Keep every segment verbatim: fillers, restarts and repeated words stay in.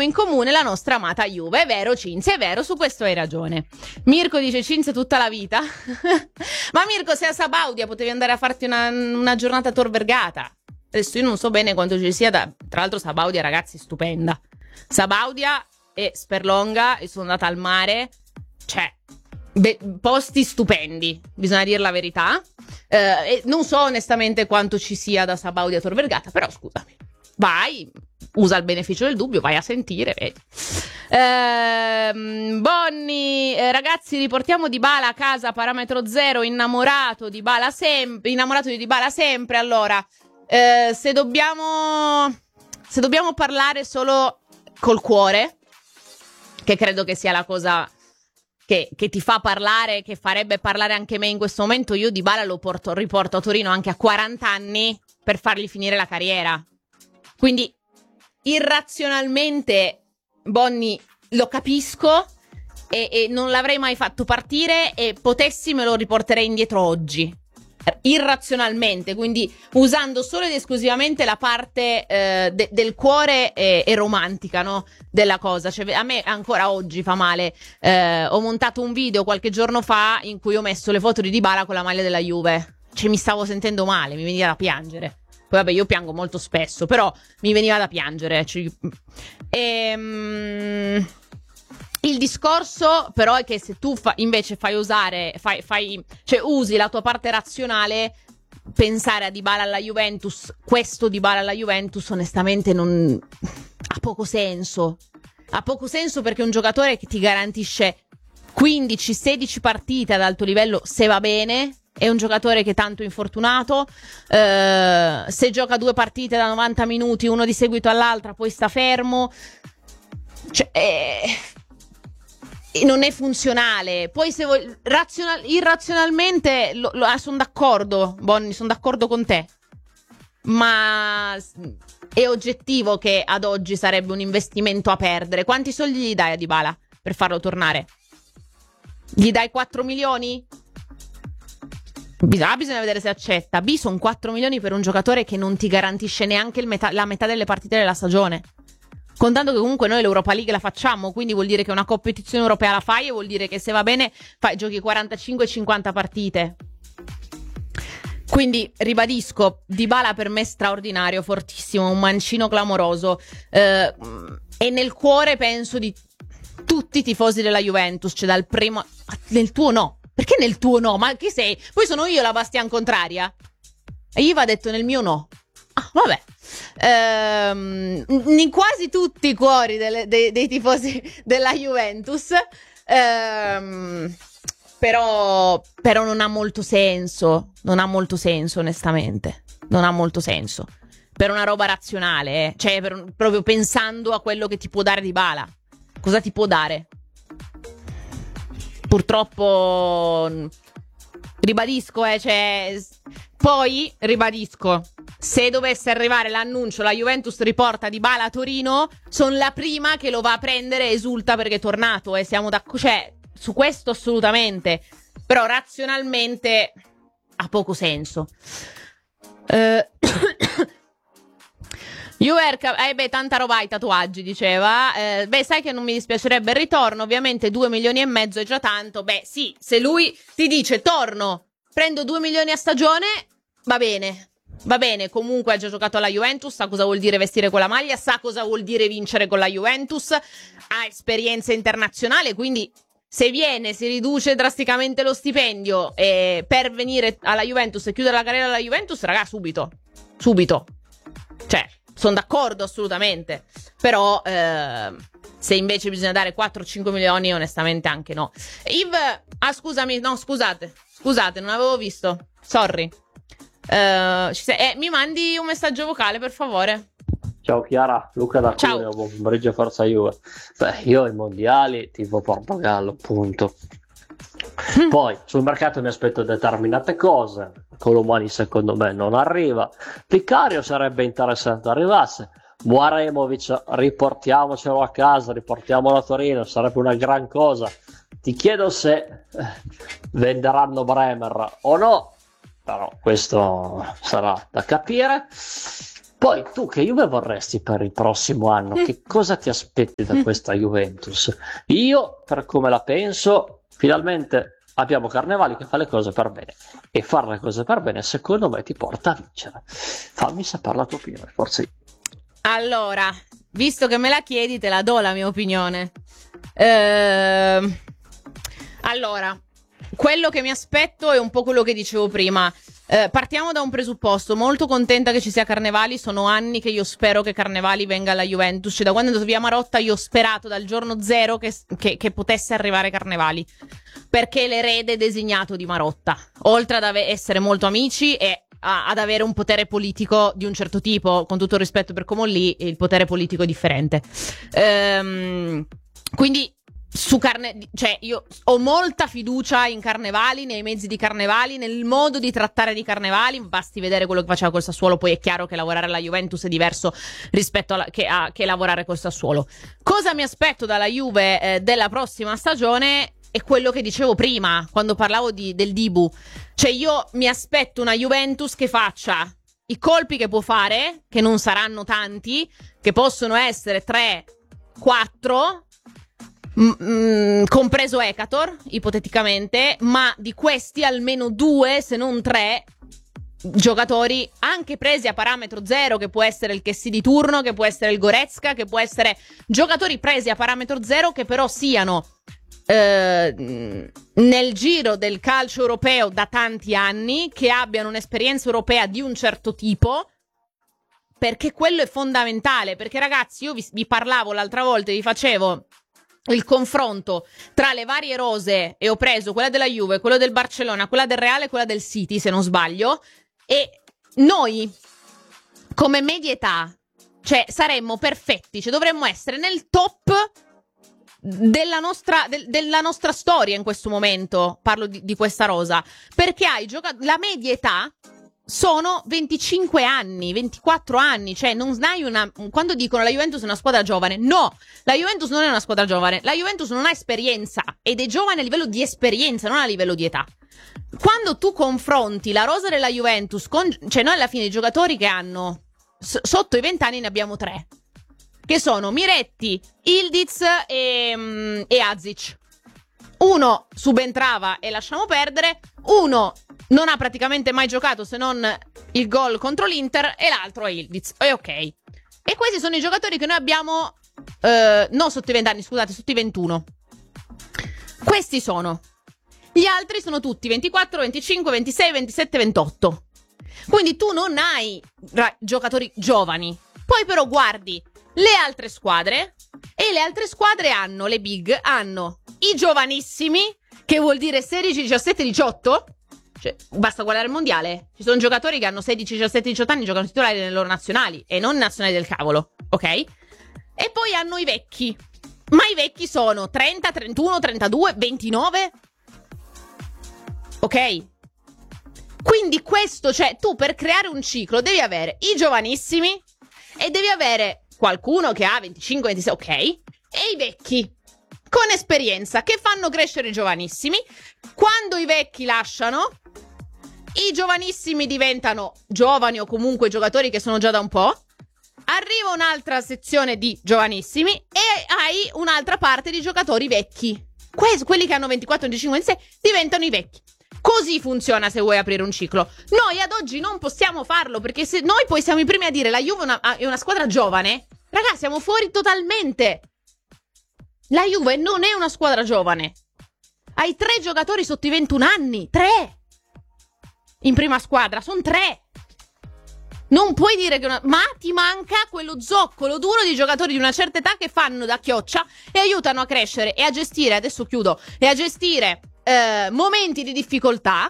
in comune la nostra amata Juve. È vero, Cinzia, è vero, su questo hai ragione. Mirko dice Cinzia tutta la vita. Ma Mirko, se a Sabaudia potevi andare a farti una, una giornata a Tor Vergata. Adesso io non so bene quanto ci sia da... Tra l'altro Sabaudia, ragazzi, stupenda. Sabaudia e Sperlonga, e sono andata al mare, cioè be- posti stupendi, bisogna dire la verità. Eh, e non so onestamente quanto ci sia da Sabaudia a Tor Vergata, però scusami, vai, usa il beneficio del dubbio, vai a sentire, vedi. Ehm, Bonni, eh, ragazzi, riportiamo Dybala a casa, parametro zero, innamorato di Dybala sempre, innamorato di Dybala sempre. Allora, eh, se dobbiamo se dobbiamo parlare solo col cuore, che credo che sia la cosa che, che ti fa parlare, che farebbe parlare anche me in questo momento, io Dybala lo porto, riporto a Torino anche a quaranta anni per fargli finire la carriera. Quindi irrazionalmente, Bonni, lo capisco e, e non l'avrei mai fatto partire, e potessi me lo riporterei indietro oggi. Irrazionalmente, quindi usando solo ed esclusivamente la parte eh, de- del cuore e-, e romantica, no? Della cosa. Cioè, a me ancora oggi fa male. Eh, ho montato un video qualche giorno fa in cui ho messo le foto di Dybala con la maglia della Juve. Cioè, mi stavo sentendo male, mi veniva da piangere. Poi vabbè, io piango molto spesso, però mi veniva da piangere. Cioè, ehm... Il discorso però è che se tu fa, invece fai usare, fai, fai, cioè usi la tua parte razionale, pensare a Dybala alla Juventus, questo Dybala alla Juventus onestamente non ha poco senso. Ha poco senso perché è un giocatore che ti garantisce quindici sedici partite ad alto livello se va bene. È un giocatore che è tanto infortunato, eh, se gioca due partite da novanta minuti, uno di seguito all'altra, poi sta fermo. Cioè... Eh... non è funzionale. Poi se vuoi razional- irrazionalmente lo, lo, ah, sono d'accordo, Bonni, sono d'accordo con te, ma è oggettivo che ad oggi sarebbe un investimento a perdere. Quanti soldi gli dai a Dybala per farlo tornare? Gli dai quattro milioni? Bisogna, bisogna vedere se accetta. B, sono quattro milioni per un giocatore che non ti garantisce neanche il metà, la metà delle partite della stagione. Contando che comunque noi l'Europa League la facciamo, quindi vuol dire che una competizione europea la fai, e vuol dire che se va bene fai, giochi quarantacinque cinquanta partite. Quindi ribadisco, Dybala per me è straordinario, fortissimo, un mancino clamoroso, eh, e nel cuore penso di tutti i tifosi della Juventus, cioè dal primo... Nel tuo no, perché nel tuo no? Ma chi sei? Poi sono io la Bastian contraria? E io va detto nel mio no. Ah, vabbè. Ehm, in quasi tutti i cuori delle, dei, dei tifosi della Juventus, ehm, però, però non ha molto senso, non ha molto senso onestamente, non ha molto senso per una roba razionale, eh. Cioè per, proprio pensando a quello che ti può dare Dybala, cosa ti può dare? Purtroppo ribadisco, eh, cioè, poi ribadisco, se dovesse arrivare l'annuncio la Juventus riporta Dybala a Torino, sono la prima che lo va a prendere e esulta perché è tornato, e eh, siamo d'accordo, cioè su questo assolutamente, però razionalmente ha poco senso. eh Juerka, eh beh, tanta roba ai tatuaggi, diceva. Eh, beh, sai che non mi dispiacerebbe il ritorno, ovviamente due milioni e mezzo è già tanto. Beh, sì, se lui ti dice torno, prendo due milioni a stagione, va bene. Va bene, comunque ha già giocato alla Juventus, sa cosa vuol dire vestire quella maglia, sa cosa vuol dire vincere con la Juventus, ha esperienza internazionale, quindi se viene, si riduce drasticamente lo stipendio eh, per venire alla Juventus e chiudere la carriera alla Juventus, raga, subito. Subito. Cioè, sono d'accordo assolutamente, però eh, se invece bisogna dare quattro cinque milioni, onestamente anche no. Yves, ah scusami, no scusate, scusate, non avevo visto, sorry. Uh, ci sei, eh, mi mandi un messaggio vocale per favore. Ciao Chiara, Luca da Cuneo, buon pomeriggio, Forza Juve. Beh, io i mondiali tipo Portogallo, punto. Mm. Poi sul mercato mi aspetto determinate cose, Colomani secondo me non arriva, Vicario sarebbe interessante arrivasse, Muaremovic riportiamocelo a casa, riportiamolo a Torino, sarebbe una gran cosa. Ti chiedo se eh, venderanno Bremer o no, però questo sarà da capire. Poi tu che Juve vorresti per il prossimo anno? Che cosa ti aspetti da questa Juventus? Io, per come la penso, finalmente abbiamo Carnevali che fa le cose per bene, e fare le cose per bene secondo me ti porta a vincere. Fammi sapere la tua opinione, forse. Allora, visto che me la chiedi, te la do la mia opinione. Ehm... Allora, quello che mi aspetto è un po' quello che dicevo prima. Eh, partiamo da un presupposto, molto contenta che ci sia Carnevali, sono anni che io spero che Carnevali venga alla Juventus, cioè da quando è andato via Marotta io ho sperato dal giorno zero che, che, che potesse arrivare Carnevali, perché l'erede designato di Marotta, oltre ad ave- essere molto amici e a- ad avere un potere politico di un certo tipo, con tutto il rispetto per Comolli, il potere politico è differente. Ehm, quindi su Carne, cioè io ho molta fiducia in Carnevali, nei mezzi di Carnevali, nel modo di trattare di Carnevali. Basti vedere quello che faceva col Sassuolo, poi è chiaro che lavorare alla Juventus è diverso rispetto a, che, a che lavorare col Sassuolo. Cosa mi aspetto dalla Juve eh, della prossima stagione è quello che dicevo prima quando parlavo di, del Dibu, cioè io mi aspetto una Juventus che faccia i colpi che può fare, che non saranno tanti, che possono essere tre quattro, Mm, compreso Ekator, ipoteticamente, ma di questi almeno due, se non tre, giocatori anche presi a parametro zero, che può essere il Kessi di turno, che può essere il Goretzka, che può essere giocatori presi a parametro zero, che però siano eh, nel giro del calcio europeo da tanti anni, che abbiano un'esperienza europea di un certo tipo, perché quello è fondamentale. Perché ragazzi, io vi, vi parlavo l'altra volta, vi facevo il confronto tra le varie rose e ho preso quella della Juve, quella del Barcellona, quella del Real e quella del City, se non sbaglio, e noi come media età, cioè saremmo perfetti, cioè dovremmo essere nel top della nostra, del, della nostra storia in questo momento, parlo di, di questa rosa, perché hai giocato, la media età sono venticinque anni, ventiquattro anni, cioè non hai una, quando dicono la Juventus è una squadra giovane, no, la Juventus non è una squadra giovane, la Juventus non ha esperienza ed è giovane a livello di esperienza, non a livello di età. Quando tu confronti la rosa della Juventus con, cioè noi alla fine i giocatori che hanno s- sotto i venti anni ne abbiamo tre, che sono Miretti, Ildiz e, e Azic. Uno subentrava e lasciamo perdere, uno non ha praticamente mai giocato se non il gol contro l'Inter e l'altro è Ildiz. E ok. E questi sono i giocatori che noi abbiamo eh, non sotto i venti anni, scusate, sotto i ventuno. Questi sono. Gli altri sono tutti ventiquattro, venticinque, ventisei, ventisette, ventotto. Quindi tu non hai ra- giocatori giovani. Poi però guardi le altre squadre e le altre squadre hanno, le big, hanno i giovanissimi, che vuol dire sedici, diciassette, diciotto. Cioè, basta guardare il mondiale. Ci sono giocatori che hanno sedici, diciassette, diciotto anni, giocano titolari nelle loro nazionali e non nazionali del cavolo, ok? E poi hanno i vecchi. Ma i vecchi sono trenta, trentuno, trentadue, ventinove. Ok? Quindi questo, cioè, tu per creare un ciclo devi avere i giovanissimi e devi avere qualcuno che ha venticinque, ventisei, ok? E i vecchi con esperienza che fanno crescere i giovanissimi. Quando i vecchi lasciano, i giovanissimi diventano giovani o comunque giocatori che sono già da un po'. Arriva un'altra sezione di giovanissimi e hai un'altra parte di giocatori vecchi. Que- quelli che hanno ventiquattro, venticinque, ventisei diventano i vecchi. Così funziona se vuoi aprire un ciclo. Noi ad oggi non possiamo farlo, perché se noi poi siamo i primi a dire la Juve è una, è una squadra giovane, ragazzi, siamo fuori totalmente. La Juve non è una squadra giovane. Hai tre giocatori sotto i ventuno anni. Tre! In prima squadra, sono tre. Non puoi dire che una... Ma ti manca quello zoccolo duro di giocatori di una certa età che fanno da chioccia e aiutano a crescere e a gestire, adesso chiudo, e a gestire eh, momenti di difficoltà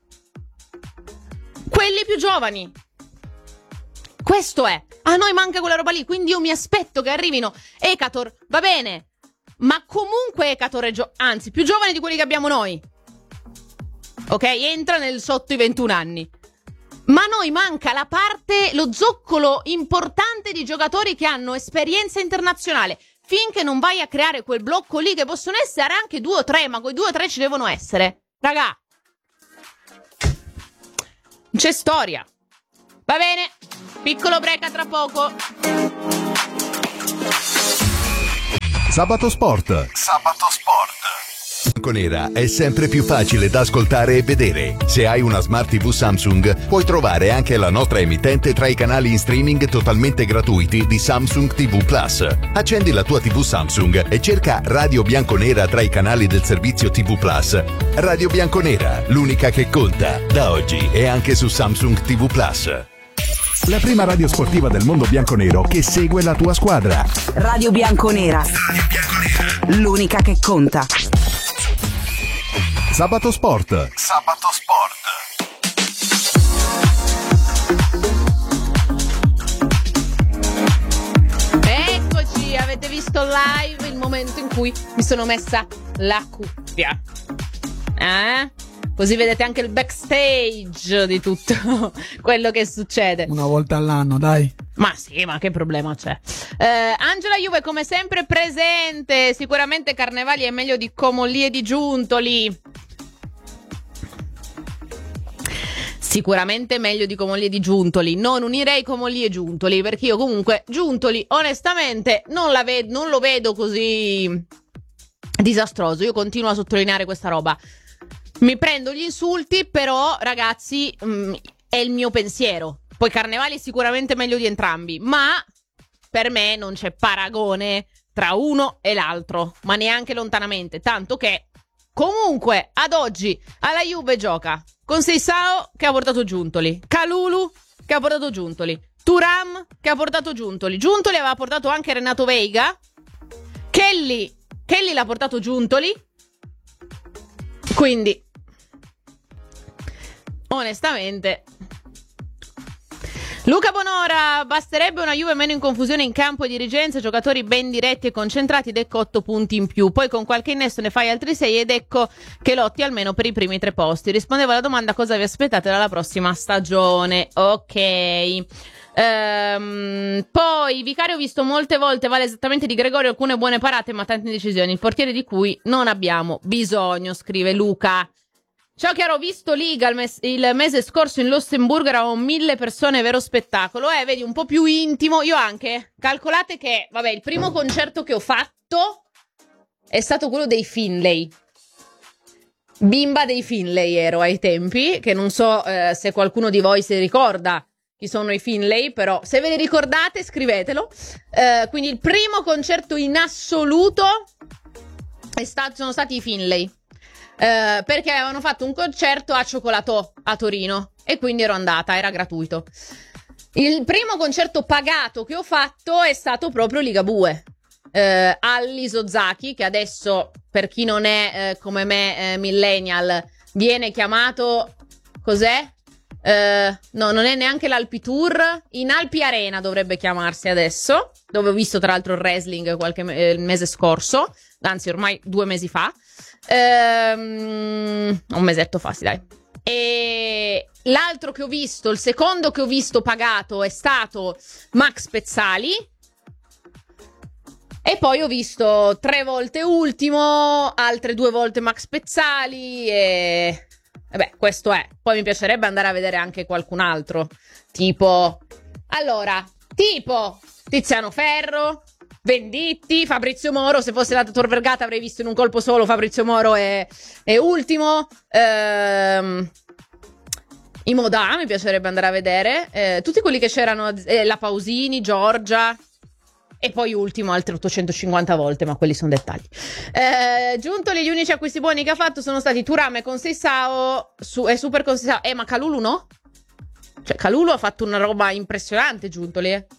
quelli più giovani. Questo è. A noi manca quella roba lì, quindi io mi aspetto che arrivino Ekator, va bene, ma comunque Ekator è gio- anzi più giovane di quelli che abbiamo noi. Ok, entra nel sotto i ventuno anni. Ma a noi manca la parte, lo zoccolo importante di giocatori che hanno esperienza internazionale. Finché non vai a creare quel blocco lì, che possono essere anche due o tre, ma quei due o tre ci devono essere. Raga, c'è storia. Va bene. Piccolo break a tra poco. Sabato Sport. Sabato Sport. Bianconera è sempre più facile da ascoltare e vedere. Se hai una Smart tivù Samsung, puoi trovare anche la nostra emittente tra i canali in streaming totalmente gratuiti di Samsung ti vu Plus. Accendi la tua tivù Samsung e cerca Radio Bianconera tra i canali del servizio ti vu Plus. Radio Bianconera, l'unica che conta. Da oggi è anche su Samsung ti vu Plus. La prima radio sportiva del mondo bianconero che segue la tua squadra. Radio Bianconera. Radio Bianconera. L'unica che conta. Sabato Sport. Sabato Sport. Eccoci, avete visto live il momento in cui mi sono messa la cuffia. Eh? Così vedete anche il backstage di tutto quello che succede. Una volta all'anno, dai. Ma sì, ma che problema c'è? Eh, Angela Juve come sempre presente. Sicuramente Carnevali è meglio di Comolli e di Giuntoli. Sicuramente meglio di Comolli e di Giuntoli. Non unirei Comolli e Giuntoli, perché io comunque Giuntoli onestamente non, la ved- non lo vedo così disastroso. Io continuo a sottolineare questa roba. Mi prendo gli insulti, però ragazzi mh, è il mio pensiero. Poi Carnevali è sicuramente meglio di entrambi, ma per me non c'è paragone tra uno e l'altro, ma neanche lontanamente, tanto che comunque ad oggi alla Juve gioca con Seisao che ha portato Giuntoli, Kalulu che ha portato Giuntoli, Thuram che ha portato Giuntoli, Giuntoli aveva portato anche Renato Veiga, Kelly, Kelly l'ha portato Giuntoli, quindi onestamente Luca Bonora, basterebbe una Juve meno in confusione in campo e dirigenza, giocatori ben diretti e concentrati ed ecco otto punti in più, poi con qualche innesto ne fai altri sei ed ecco che lotti almeno per i primi tre posti. Rispondevo alla domanda cosa vi aspettate dalla prossima stagione. Ok. Um, poi Vicario visto molte volte, vale esattamente di Gregorio, alcune buone parate ma tante indecisioni, il portiere di cui non abbiamo bisogno, scrive Luca. Ciao chiaro, visto Liga il, mes- il mese scorso in Lussemburgo eravamo mille persone, vero spettacolo, eh vedi un po' più intimo. Io anche, calcolate che vabbè il primo concerto che ho fatto è stato quello dei Finlay, bimba dei Finlay ero ai tempi, che non so eh, se qualcuno di voi si ricorda chi sono i Finlay, però se ve li ricordate scrivetelo. Eh, quindi il primo concerto in assoluto è stato, sono stati i Finlay, eh, perché avevano fatto un concerto a Cioccolato a Torino e quindi ero andata, era gratuito. Il primo concerto pagato che ho fatto è stato proprio Ligabue, eh, all'Isozaki, che adesso per chi non è eh, come me eh, millennial viene chiamato cos'è? Uh, no, non è neanche l'Alpitour, in Alpi Arena dovrebbe chiamarsi adesso, dove ho visto tra l'altro il wrestling qualche me- il mese scorso, anzi ormai due mesi fa, um, un mesetto fa, sì dai. E l'altro che ho visto, il secondo che ho visto pagato è stato Max Pezzali, e poi ho visto tre volte Ultimo, altre due volte Max Pezzali e... E beh, questo è. Poi mi piacerebbe andare a vedere anche qualcun altro. Tipo... Allora, tipo... Tiziano Ferro, Venditti, Fabrizio Moro. Se fosse la Tor Vergata avrei visto in un colpo solo Fabrizio Moro e, e Ultimo. Ehm... I Modà mi piacerebbe andare a vedere. Eh, tutti quelli che c'erano... Eh, la Pausini, Giorgia... E poi Ultimo altre ottocentocinquanta volte, ma quelli sono dettagli. Eh, Giuntoli, gli unici acquisti buoni che ha fatto sono stati Thuram e Conceição su, e Super Conceição. Eh, ma Kalulu no? Cioè, Kalulu ha fatto una roba impressionante, Giuntoli, eh.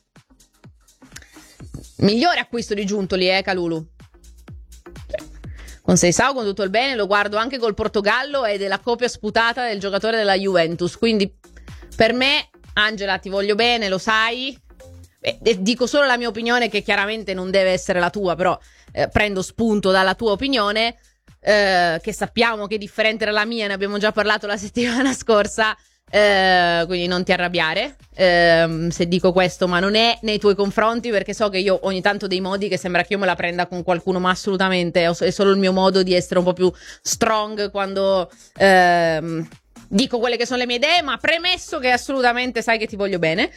Migliore acquisto di Giuntoli, eh, Kalulu. Cioè, Conceição, con tutto il bene, lo guardo anche col Portogallo ed è la copia sputata del giocatore della Juventus. Quindi, per me, Angela, ti voglio bene, lo sai. Eh, dico solo la mia opinione, che chiaramente non deve essere la tua, però eh, prendo spunto dalla tua opinione, eh, che sappiamo che è differente dalla mia, ne abbiamo già parlato la settimana scorsa, eh, quindi non ti arrabbiare eh, se dico questo, ma non è nei tuoi confronti, perché so che io ogni tanto ho dei modi che sembra che io me la prenda con qualcuno, ma assolutamente è solo il mio modo di essere un po' più strong quando... Ehm, dico quelle che sono le mie idee, ma premesso che assolutamente sai che ti voglio bene.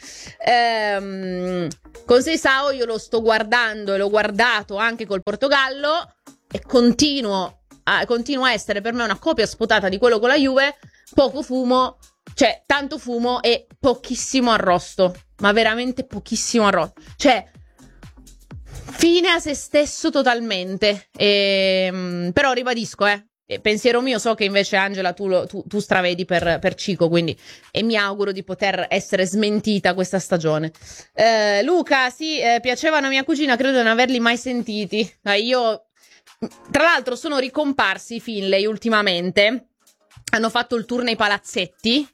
Ehm, con Seisao io lo sto guardando e l'ho guardato anche col Portogallo e continuo a, continua a essere per me una copia sputata di quello con la Juve. Poco fumo, cioè tanto fumo e pochissimo arrosto, ma veramente pochissimo arrosto, cioè fine a se stesso totalmente. E, però ribadisco, eh pensiero mio, so che invece Angela tu, lo, tu, tu stravedi per, per Cico, quindi e mi auguro di poter essere smentita questa stagione. eh, Luca, sì, eh, piacevano a mia cugina, credo di non averli mai sentiti. eh, io tra l'altro sono ricomparsi i Finlay ultimamente, hanno fatto il tour nei palazzetti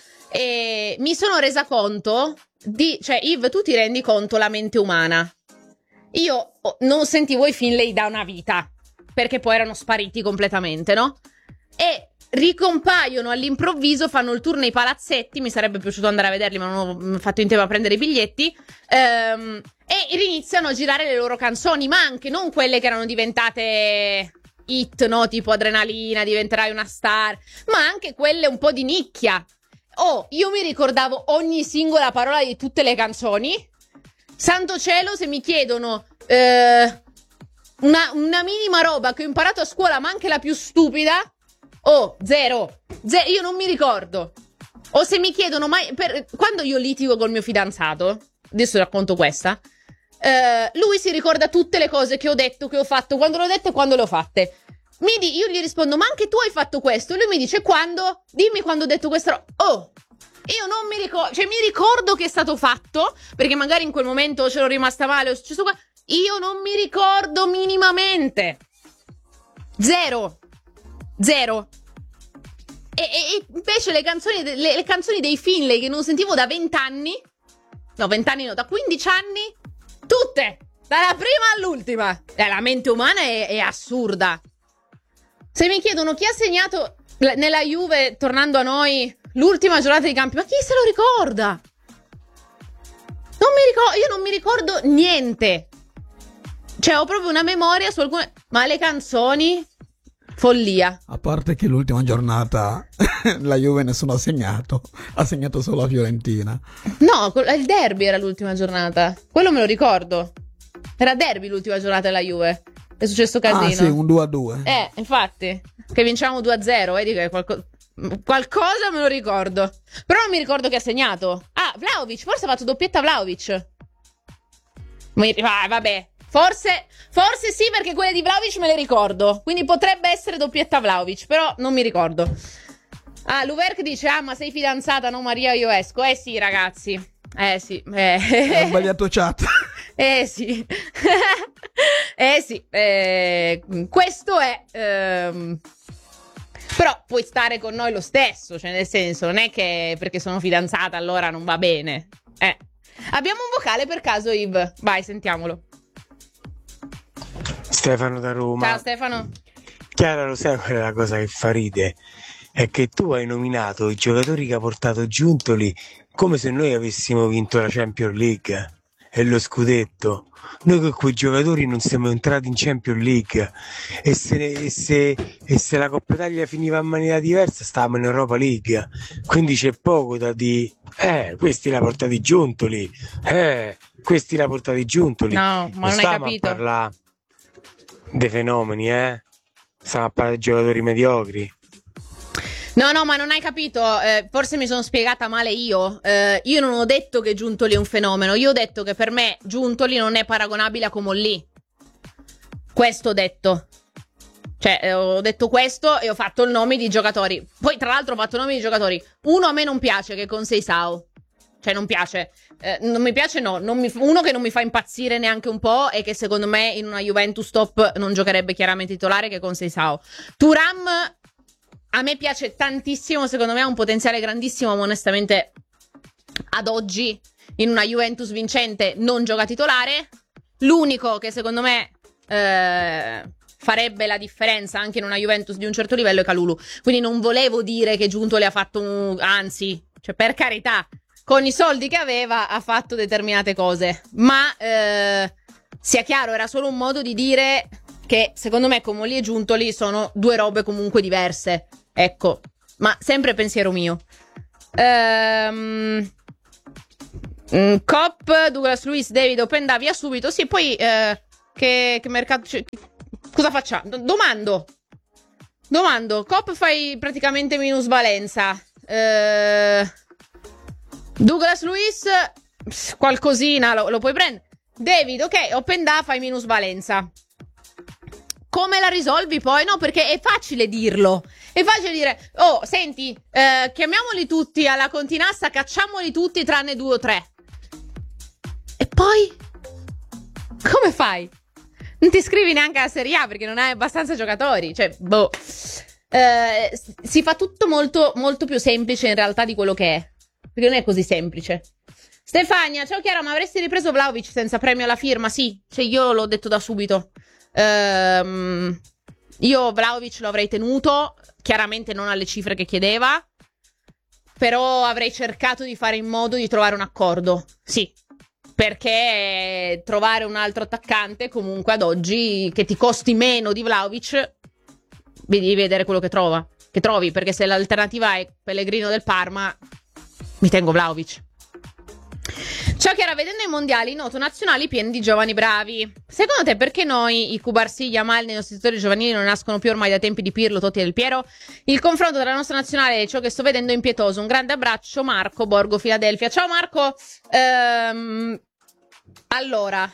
e mi sono resa conto di, cioè Yves, tu ti rendi conto la mente umana, io non sentivo i Finlay da una vita perché poi erano spariti completamente, no? E ricompaiono all'improvviso, fanno il tour nei palazzetti, mi sarebbe piaciuto andare a vederli ma non ho fatto in tempo a prendere i biglietti, ehm, e iniziano a girare le loro canzoni, ma anche non quelle che erano diventate hit, no? Tipo Adrenalina, diventerai una star, ma anche quelle un po' di nicchia. Oh, io mi ricordavo ogni singola parola di tutte le canzoni. Santo cielo, se mi chiedono... Eh, Una, una minima roba che ho imparato a scuola, ma anche la più stupida, oh, zero. Ze- io non mi ricordo. O se mi chiedono, mai per, quando io litigo col mio fidanzato, adesso racconto questa, eh, lui si ricorda tutte le cose che ho detto, che ho fatto, quando le ho dette e quando le ho fatte. Mi di- io gli rispondo, ma anche tu hai fatto questo? E lui mi dice, quando? Dimmi quando ho detto questa roba. Oh, io non mi ricordo, cioè mi ricordo che è stato fatto, perché magari in quel momento c'ero rimasta male, o è successo qua. Io non mi ricordo minimamente. Zero. Zero. E, e, e invece le canzoni, le, le canzoni dei Finlay che non sentivo da vent'anni, no, vent'anni no, da quindici anni, tutte, dalla prima all'ultima. Eh, la mente umana è, è assurda. Se mi chiedono chi ha segnato nella Juve, tornando a noi, l'ultima giornata di campi, ma chi se lo ricorda? Non mi ricordo, io non mi ricordo niente. Cioè, ho proprio una memoria su alcune... Ma le canzoni... Follia. A parte che l'ultima giornata la Juve nessuno ha segnato. Ha segnato solo la Fiorentina. No, il derby era l'ultima giornata. Quello me lo ricordo. Era derby l'ultima giornata della Juve. È successo casino. Ah sì, un due a due. Eh, infatti. Che vinciamo due a zero. Vedi che qualco... qualcosa me lo ricordo. Però non mi ricordo che ha segnato. Ah, Vlahovic. Forse ha fatto doppietta Vlahovic. Ah, vabbè. Forse, forse sì, perché quelle di Vlahovic me le ricordo. Quindi potrebbe essere doppietta Vlahovic, però non mi ricordo. Ah, Luverk dice, ah, ma sei fidanzata, no Maria, io esco. Eh sì, ragazzi. Eh sì. Eh. Ho sbagliato chat. Eh sì. Eh sì. Eh, questo è... Ehm... Però puoi stare con noi lo stesso, cioè nel senso, non è che perché sono fidanzata allora non va bene. Eh. Abbiamo un vocale per caso, Yves? Vai, sentiamolo. Stefano da Roma. Ciao Stefano. Chiara, lo sai qual è la cosa che fa ride? È che tu hai nominato i giocatori che ha portato Giuntoli come se noi avessimo vinto la Champions League e lo scudetto. Noi con quei giocatori non siamo entrati in Champions League e se, ne, e se, e se la Coppa Italia finiva in maniera diversa stavamo in Europa League, quindi c'è poco da dire. Eh, questi la portati Giuntoli, eh, questi la portati Giuntoli. No, ma non, non hai capito. A parlare dei fenomeni, eh? Stiamo a parlare di giocatori mediocri. No, no, ma non hai capito, eh, forse mi sono spiegata male io. Eh, io non ho detto che Giuntoli è un fenomeno, io ho detto che per me Giuntoli non è paragonabile a Comolli. Questo ho detto. Cioè, eh, ho detto questo e ho fatto il nome di giocatori. Poi, tra l'altro, ho fatto il nome di giocatori. Uno a me non piace, che è con Seisao. Cioè, non piace. Eh, non mi piace, no. Non mi, uno che non mi fa impazzire neanche un po' e che secondo me in una Juventus top non giocherebbe chiaramente titolare, che è con Seisao. Thuram... A me piace tantissimo, secondo me ha un potenziale grandissimo, ma onestamente ad oggi in una Juventus vincente non gioca titolare. L'unico che secondo me eh, farebbe la differenza anche in una Juventus di un certo livello è Kalulu. Quindi non volevo dire che Giuntoli ha fatto un... anzi, cioè per carità, con i soldi che aveva ha fatto determinate cose. Ma eh, sia chiaro, era solo un modo di dire... che secondo me Comolli e Giuntoli sono due robe comunque diverse. Ecco, ma sempre pensiero mio. Ehm... Mm, Cop, Douglas Luiz, David Openda via subito. Sì, poi eh, che, che mercato c- cosa facciamo? D- domando Domando Cop fai praticamente minusvalenza, eh, Douglas Luiz pss, qualcosina lo, lo puoi prendere. David, ok, Openda fai minusvalenza. Come la risolvi poi? No, perché è facile dirlo. È facile dire, oh, senti, eh, chiamiamoli tutti alla continassa, cacciamoli tutti tranne due o tre. E poi? Come fai? Non ti iscrivi neanche alla Serie A perché non hai abbastanza giocatori. Cioè, boh. Eh, si fa tutto molto, molto più semplice in realtà di quello che è. Perché non è così semplice. Stefania, ciao Chiara, ma avresti ripreso Vlahovic senza premio alla firma? Sì, cioè io l'ho detto da subito. Ehm, io Vlahovic lo avrei tenuto, chiaramente non alle cifre che chiedeva, però avrei cercato di fare in modo di trovare un accordo. Sì. Perché trovare un altro attaccante comunque ad oggi che ti costi meno di Vlahovic, devi vedere quello che trova, che trovi, perché se l'alternativa è Pellegrino del Parma, mi tengo Vlahovic. Ciao Chiara, vedendo i mondiali noto nazionali pieni di giovani bravi. Secondo te perché noi, i Cubarsì, Yamal nei nostri settori giovanili non nascono più ormai da tempi di Pirlo, Totti e Del Piero? Il confronto tra la nostra nazionale e ciò che sto vedendo è impietoso. Un grande abbraccio, Marco, Borgo, Filadelfia. Ciao Marco. Ehm... Allora,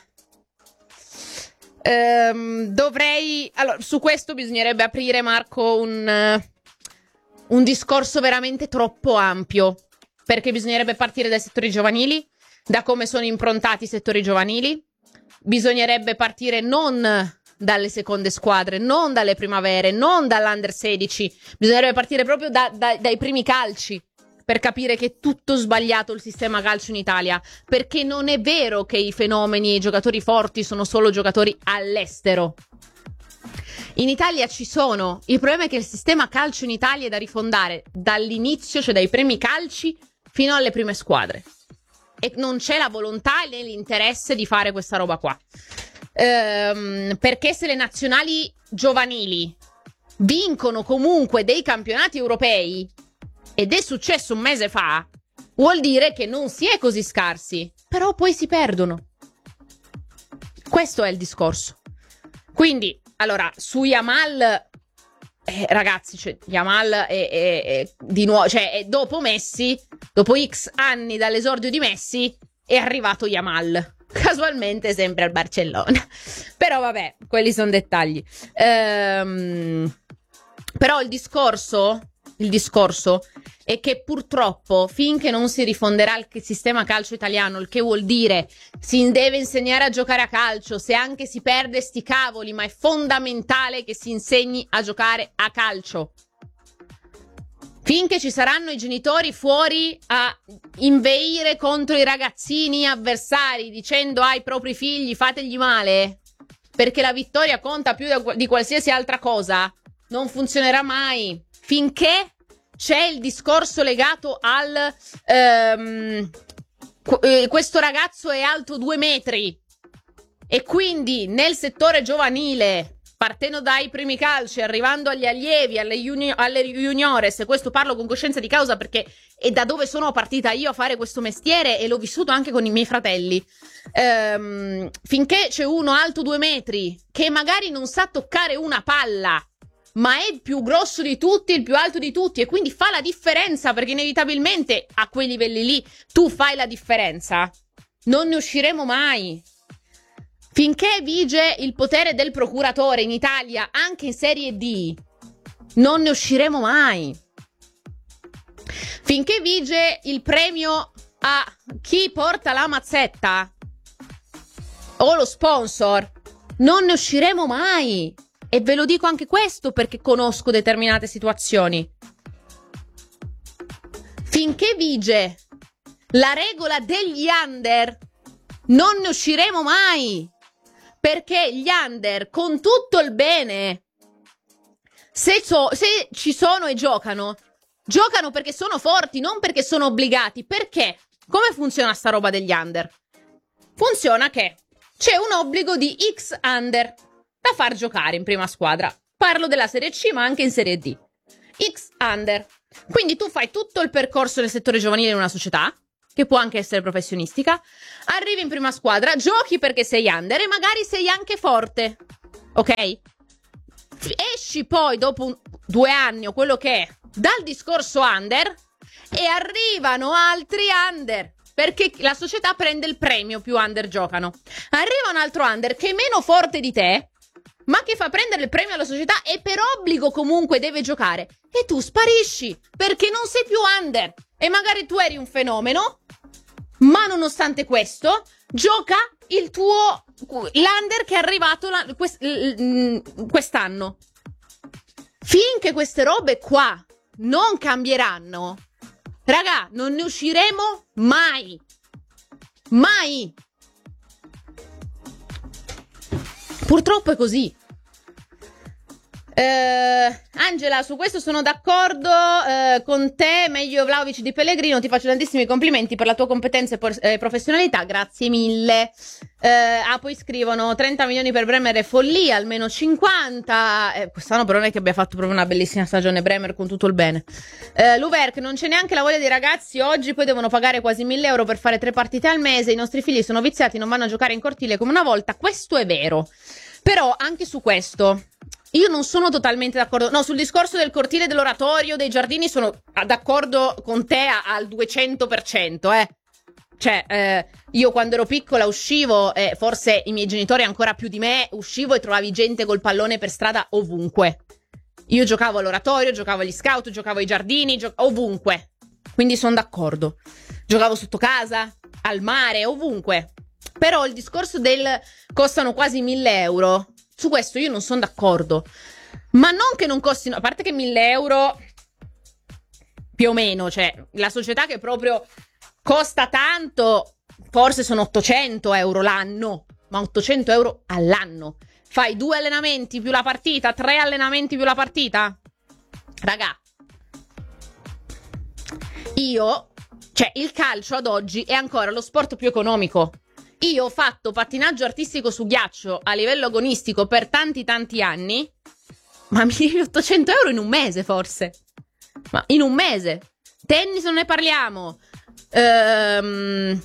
ehm, dovrei... Allora, su questo bisognerebbe aprire, Marco, un, uh, un discorso veramente troppo ampio, perché bisognerebbe partire dai settori giovanili, da come sono improntati i settori giovanili, bisognerebbe partire non dalle seconde squadre, non dalle primavere, non dall'Under sedici, bisognerebbe partire proprio da, da, dai primi calci, per capire che è tutto sbagliato il sistema calcio in Italia, perché non è vero che i fenomeni e i giocatori forti sono solo giocatori all'estero. In Italia ci sono, il problema è che il sistema calcio in Italia è da rifondare dall'inizio, cioè dai primi calci fino alle prime squadre, e non c'è la volontà né l'interesse di fare questa roba qua, ehm, perché se le nazionali giovanili vincono comunque dei campionati europei, ed è successo un mese fa, vuol dire che non si è così scarsi, però poi si perdono. Questo è il discorso. Quindi, allora, su Yamal, eh, ragazzi, cioè, Yamal è, è, è di nuovo, cioè, è dopo Messi, dopo X anni dall'esordio di Messi, è arrivato Yamal. Casualmente sempre al Barcellona. Però vabbè, quelli sono dettagli. Ehm, però il discorso... Il discorso è che purtroppo finché non si rifonderà il sistema calcio italiano, il che vuol dire si deve insegnare a giocare a calcio, se anche si perde sti cavoli, ma è fondamentale che si insegni a giocare a calcio. Finché ci saranno i genitori fuori a inveire contro i ragazzini avversari dicendo ai propri figli fategli male, perché la vittoria conta più di qualsiasi altra cosa, non funzionerà mai. Finché c'è il discorso legato al ehm, questo ragazzo è alto due metri e quindi nel settore giovanile, partendo dai primi calci, arrivando agli allievi, alle, juni- alle juniores, questo parlo con coscienza di causa perché è da dove sono partita io a fare questo mestiere e l'ho vissuto anche con i miei fratelli. Ehm, finché c'è uno alto due metri che magari non sa toccare una palla, ma è il più grosso di tutti, il più alto di tutti, e quindi fa la differenza, perché inevitabilmente a quei livelli lì tu fai la differenza, non ne usciremo mai. Finché vige il potere del procuratore in Italia, anche in Serie D, non ne usciremo mai. Finché vige il premio a chi porta la mazzetta o lo sponsor, non ne usciremo mai. E ve lo dico anche questo perché conosco determinate situazioni. Finché vige la regola degli under, non ne usciremo mai. Perché gli under, con tutto il bene, se, so, se ci sono e giocano, giocano perché sono forti, non perché sono obbligati. Perché? Come funziona sta roba degli under? Funziona che c'è un obbligo di X under da far giocare in prima squadra. Parlo della Serie C, ma anche in Serie D. X under. Quindi tu fai tutto il percorso del settore giovanile in una società, che può anche essere professionistica, arrivi in prima squadra, giochi perché sei under e magari sei anche forte, ok? Esci poi dopo un, due anni o quello che è dal discorso under e arrivano altri under, perché la società prende il premio più under giocano. Arriva un altro under che è meno forte di te, ma che fa prendere il premio alla società e per obbligo comunque deve giocare, e tu sparisci perché non sei più under e magari tu eri un fenomeno, ma nonostante questo gioca il tuo l'under che è arrivato la, quest, quest'anno. Finché queste robe qua non cambieranno, raga, non ne usciremo mai. Mai. Purtroppo è così. Eh, Angela, su questo sono d'accordo eh, con te, meglio Vlahovic di Pellegrino, ti faccio tantissimi complimenti per la tua competenza e por- eh, professionalità, grazie mille. Eh, ah, poi scrivono trenta milioni per Bremer è follia, almeno cinquanta. Eh, quest'anno però non è che abbia fatto proprio una bellissima stagione Bremer, con tutto il bene. Eh, Luverk, non c'è neanche la voglia dei ragazzi oggi, poi devono pagare quasi mille euro per fare tre partite al mese, i nostri figli sono viziati, non vanno a giocare in cortile come una volta, questo è vero. Però anche su questo io non sono totalmente d'accordo. No, sul discorso del cortile, dell'oratorio, dei giardini sono d'accordo con te a, al duecento per cento, eh. Cioè, eh, io quando ero piccola uscivo, eh, forse i miei genitori ancora più di me, uscivo e trovavi gente col pallone per strada ovunque. Io giocavo all'oratorio, giocavo agli scout, giocavo ai giardini, gio- ovunque. Quindi sono d'accordo. Giocavo sotto casa, al mare, ovunque. Però il discorso del costano quasi mille euro, su questo io non sono d'accordo. Ma non che non costino, a parte che mille euro più o meno, cioè la società che proprio costa tanto, forse sono ottocento euro l'anno, ma ottocento euro all'anno. Fai due allenamenti più la partita, tre allenamenti più la partita? Raga, io, cioè il calcio ad oggi è ancora lo sport più economico. Io ho fatto pattinaggio artistico su ghiaccio a livello agonistico per tanti tanti anni, ma milleottocento euro in un mese forse. Ma in un mese. Tennis non ne parliamo. Ehm,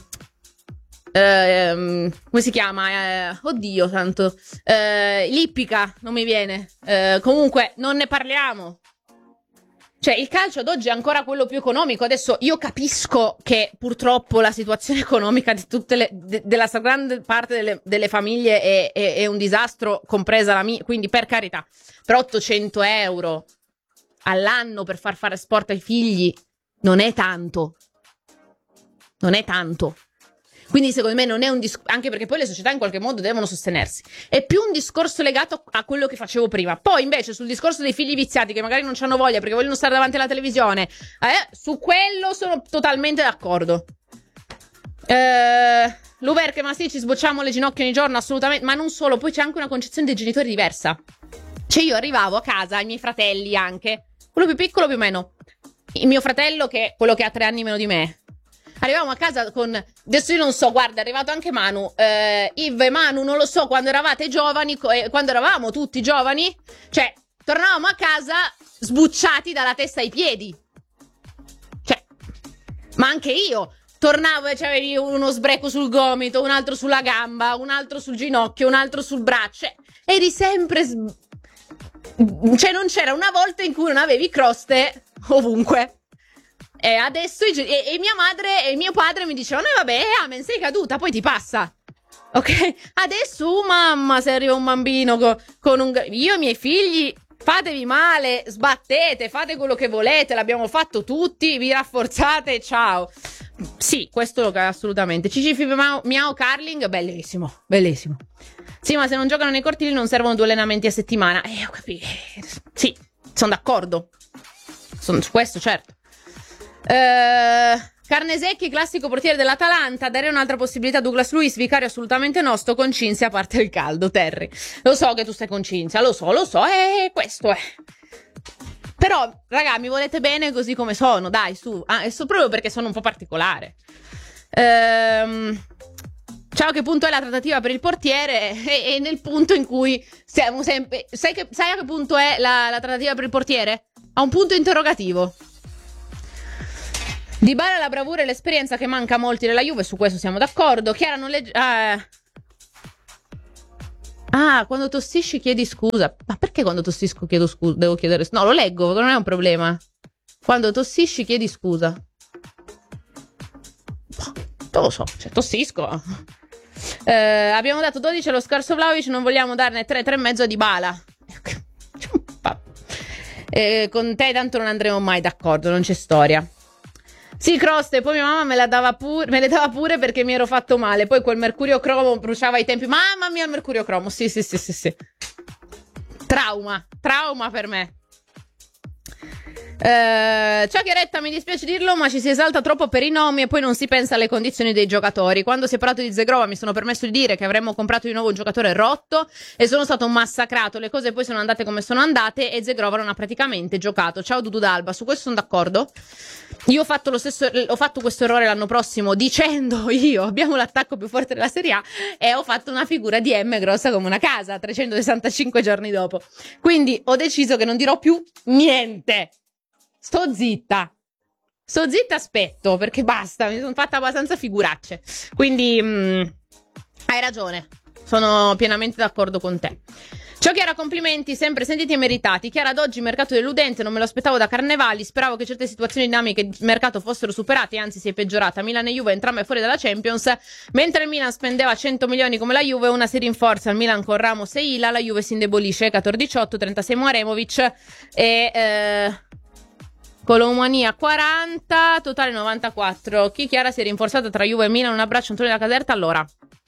ehm, come si chiama? Eh, oddio tanto. Eh, l'ippica, non mi viene. Eh, comunque non ne parliamo. Cioè, il calcio ad oggi è ancora quello più economico. Adesso io capisco che purtroppo la situazione economica di tutte le, de, della grande parte delle, delle famiglie è, è, è un disastro, compresa la mia, quindi per carità. Però ottocento euro all'anno per far fare sport ai figli non è tanto. Non è tanto. Quindi secondo me non è un discorso, anche perché poi le società in qualche modo devono sostenersi. È più un discorso legato a quello che facevo prima. Poi invece sul discorso dei figli viziati che magari non hanno voglia perché vogliono stare davanti alla televisione, eh, su quello sono totalmente d'accordo. Eh, Luverche, ma sì, ci sbocciamo le ginocchia ogni giorno, assolutamente. Ma non solo, poi c'è anche una concezione dei genitori diversa. Cioè io arrivavo a casa, ai miei fratelli anche, quello più piccolo più o meno, il mio fratello che è quello che ha tre anni meno di me. Arrivavamo a casa con, adesso io non so, guarda, è arrivato anche Manu, eh, Yves e Manu, non lo so, quando eravate giovani, eh, quando eravamo tutti giovani, cioè, tornavamo a casa sbucciati dalla testa ai piedi. Cioè, ma anche io, tornavo e c'avevi uno sbreco sul gomito, un altro sulla gamba, un altro sul ginocchio, un altro sul braccio, cioè, eri sempre, sb... cioè non c'era una volta in cui non avevi croste ovunque. E adesso i, e, e mia madre e mio padre mi dicevano eh vabbè, amen, sei caduta, poi ti passa. Ok? Adesso, oh, mamma, se arriva un bambino con, con un... Io e i miei figli, fatevi male, sbattete, fate quello che volete, l'abbiamo fatto tutti, vi rafforzate, ciao. Sì, questo lo assolutamente. Cici miau, miau Carling, bellissimo, bellissimo. Sì, ma se non giocano nei cortili non servono due allenamenti a settimana. Eh, ho capito. Sì, sono d'accordo. Sono su questo, certo. Uh, Carnesecchi, classico portiere dell'Atalanta. Dare un'altra possibilità a Douglas Luiz, vicario assolutamente no. Sto con Cinzia, a parte il caldo, Terry. Lo so che tu stai con Cinzia, lo so, lo so, e questo è. Però, raga, mi volete bene così come sono, dai, su. Ah, so proprio perché sono un po' particolare. Ehm... Ciao, che punto è la trattativa per il portiere? E, e nel punto in cui siamo sempre. Sai, che, sai a che punto è la, la trattativa per il portiere? A un punto interrogativo. Dybala la bravura e l'esperienza che manca a molti della Juve, su questo siamo d'accordo. Chiara non legge... Ah, ah, quando tossisci chiedi scusa. Ma perché quando tossisco chiedo scusa? Devo chiedere scusa? No, lo leggo, non è un problema. Quando tossisci chiedi scusa. Non lo so, cioè tossisco. Eh, abbiamo dato dodici allo scarso Vlahovic, non vogliamo darne tre, tre e mezzo a Dybala. Eh, con te tanto non andremo mai d'accordo, non c'è storia. Sì, croste, poi mia mamma me la dava pure, me le dava pure perché mi ero fatto male. Poi quel mercurio cromo bruciava i tempi. Mamma mia, il mercurio cromo. Sì, sì, sì, sì, sì. Trauma, trauma per me. Uh, ciao Chiaretta, mi dispiace dirlo, ma ci si esalta troppo per i nomi e poi non si pensa alle condizioni dei giocatori. Quando si è parlato di Zegrova mi sono permesso di dire che avremmo comprato di nuovo un giocatore rotto e sono stato massacrato. Le cose poi sono andate come sono andate e Zegrova non ha praticamente giocato. Ciao Dudu D'Alba, su questo sono d'accordo. Io ho fatto lo stesso, ho fatto questo errore l'anno prossimo dicendo io abbiamo l'attacco più forte della Serie A e ho fatto una figura di M grossa come una casa trecentosessantacinque giorni dopo. Quindi ho deciso che non dirò più niente. Sto zitta, sto zitta, aspetto, perché basta, mi sono fatta abbastanza figuracce. Quindi mh, hai ragione, sono pienamente d'accordo con te. Ciao Chiara, complimenti, sempre sentiti e meritati. Chiara, ad oggi mercato deludente, non me lo aspettavo da Carnevali, speravo che certe situazioni dinamiche di mercato fossero superate, anzi si è peggiorata. Milan e Juve entrambe fuori dalla Champions, mentre il Milan spendeva cento milioni come la Juve, una si rinforza, il Milan con Ramos e Ila, la Juve si indebolisce, Ekator diciotto, trentasei Muaremovic e... Eh... Colomania quaranta, totale novantaquattro. Chi Chiara si è rinforzata tra Juve e Milan? Un abbraccio Antonio da Caserta. Allora,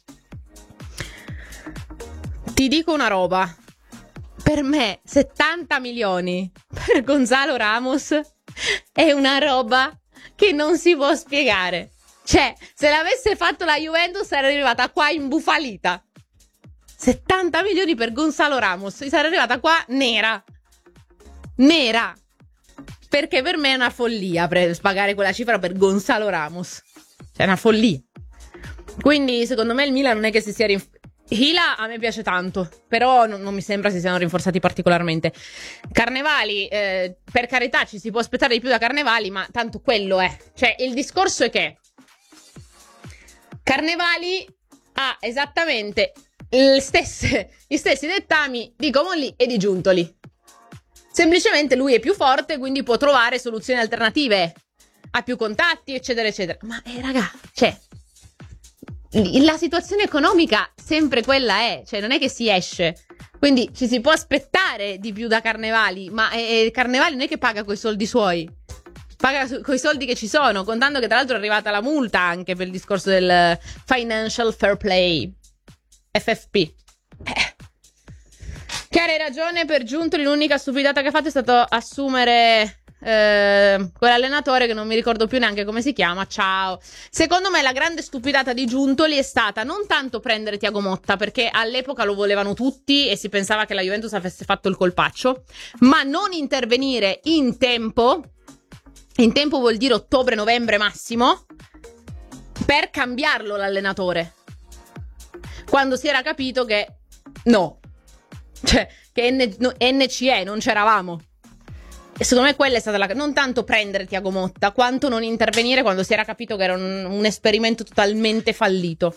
ti dico una roba. Per me settanta milioni per Gonzalo Ramos è una roba che non si può spiegare. Cioè, se l'avesse fatto la Juventus sarebbe arrivata qua imbufalita. settanta milioni per Gonzalo Ramos, sarebbe arrivata qua nera. Nera. Perché per me è una follia per pagare quella cifra per Gonzalo Ramos. Cioè, è una follia. Quindi, secondo me, il Milan non è che si sia rinforzato. Hila a me piace tanto, però non, non mi sembra si siano rinforzati particolarmente. Carnevali, eh, per carità, ci si può aspettare di più da Carnevali, ma tanto quello è. Cioè, il discorso è che Carnevali ha esattamente le stesse, gli stessi dettami di Comolli e di Giuntoli. Semplicemente lui è più forte, quindi può trovare soluzioni alternative. Ha più contatti, eccetera, eccetera. Ma, eh, raga, cioè, la situazione economica sempre quella è. Cioè, non è che si esce. Quindi ci si può aspettare di più da Carnevali, ma eh, Carnevali non è che paga coi soldi suoi. Paga su- coi soldi che ci sono, contando che tra l'altro è arrivata la multa anche per il discorso del Financial Fair Play. F F P. Eh. Chiara, hai ragione, per Giuntoli l'unica stupidata che ha fatto è stato assumere eh, quell'allenatore che non mi ricordo più neanche come si chiama. Ciao. Secondo me la grande stupidata di Giuntoli è stata non tanto prendere Thiago Motta, perché all'epoca lo volevano tutti e si pensava che la Juventus avesse fatto il colpaccio, ma non intervenire in tempo, in tempo vuol dire ottobre-novembre massimo, per cambiarlo l'allenatore, quando si era capito che no. Cioè, che N- no, N C E, non c'eravamo. E secondo me quella è stata la... non tanto prendere Thiago Motta, quanto non intervenire quando si era capito che era un, un esperimento totalmente fallito.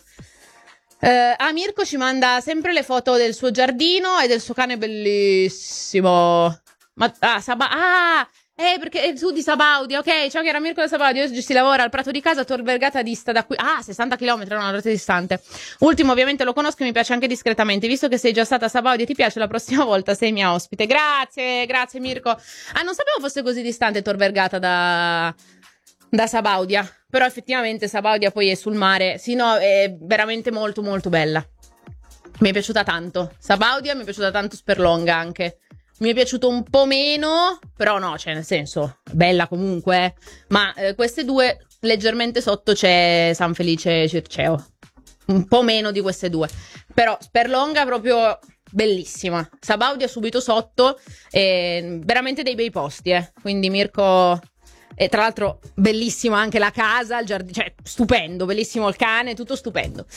Uh, ah, Mirko ci manda sempre le foto del suo giardino e del suo cane bellissimo. Ma, ah, Saba... Ah, eh, perché tu di Sabaudia, ok, ciao che era Mirko da Sabaudia, oggi si lavora al Prato di casa, Tor Vergata dista da qui, ah, sessanta chilometri, una rete distante. Ultimo, ovviamente lo conosco e mi piace anche discretamente, visto che sei già stata a Sabaudia e ti piace, la prossima volta sei mia ospite. Grazie, grazie Mirko. Ah, non sapevo fosse così distante Tor Vergata da, da Sabaudia, però effettivamente Sabaudia poi è sul mare, sì no, è veramente molto molto bella. Mi è piaciuta tanto, Sabaudia mi è piaciuta tanto, Sperlonga anche. Mi è piaciuto un po' meno, però no, cioè nel senso, bella comunque, ma eh, queste due leggermente sotto c'è San Felice Circeo, un po' meno di queste due, però Sperlonga proprio bellissima, Sabaudia subito sotto, e veramente dei bei posti, eh, quindi Mirko, e tra l'altro bellissima anche la casa, il giardino, cioè stupendo, bellissimo il cane, tutto stupendo.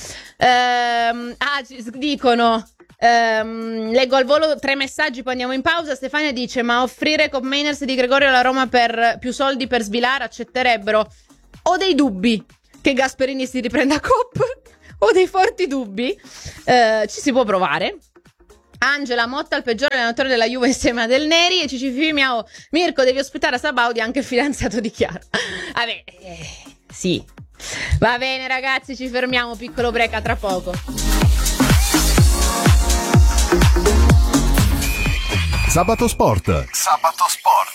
Ehm, ah, ci dicono... Um, leggo al volo tre messaggi, poi andiamo in pausa. Stefania dice: ma offrire Koop Meiners di Gregorio alla Roma per più soldi per Svilar accetterebbero? ho dei dubbi che Gasperini si riprenda Coop, ho dei forti dubbi, eh, ci si può provare. Angela Motta, il peggiore allenatore della Juve insieme a Del Neri, e Cici Fimiao, Mirko devi ospitare a Sabaudi anche il fidanzato di Chiara. Vabbè, eh, sì, va bene ragazzi, ci fermiamo, piccolo break, a tra poco. Sabato Sport. Sabato Sport.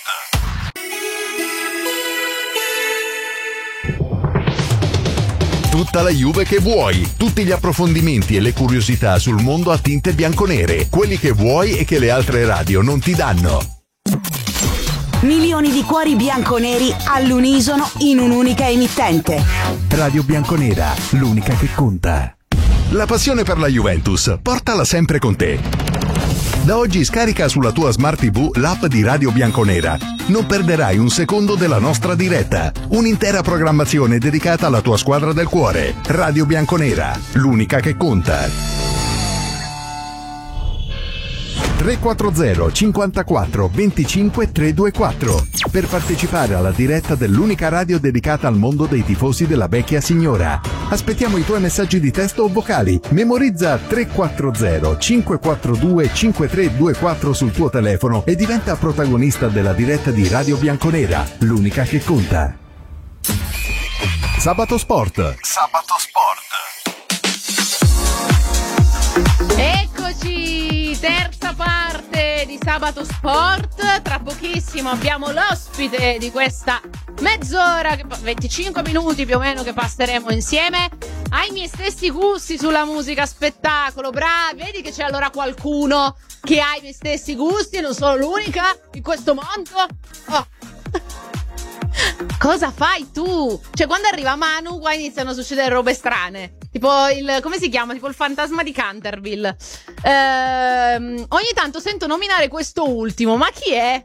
Tutta la Juve che vuoi, tutti gli approfondimenti e le curiosità sul mondo a tinte bianconere, quelli che vuoi e che le altre radio non ti danno. Milioni di cuori bianconeri all'unisono in un'unica emittente. Radio Bianconera, l'unica che conta. La passione per la Juventus, portala sempre con te. Da oggi scarica sulla tua Smart tivù l'app di Radio Bianconera. Non perderai un secondo della nostra diretta. Un'intera programmazione dedicata alla tua squadra del cuore. Radio Bianconera, l'unica che conta. tre quattro zero cinquantaquattro venticinque trecentoventiquattro per partecipare alla diretta dell'unica radio dedicata al mondo dei tifosi della vecchia signora. Aspettiamo i tuoi messaggi di testo o vocali. Memorizza tre quattro zero cinque quattro due cinque tre due quattro sul tuo telefono e diventa protagonista della diretta di Radio Bianconera, l'unica che conta. Sabato Sport. Sabato Sport. Eccoci, terza parte di Sabato Sport. Tra pochissimo abbiamo l'ospite di questa mezz'ora, venticinque minuti più o meno, che passeremo insieme. Ai miei stessi gusti sulla musica spettacolo, bravi, vedi che c'è allora qualcuno che ha i miei stessi gusti e non sono l'unica in questo mondo. Oh. Cosa fai tu? Cioè, quando arriva Manu, qua iniziano a succedere robe strane. Tipo il, come si chiama? Tipo il fantasma di Canterville. Ehm, ogni tanto sento nominare questo ultimo, ma chi è?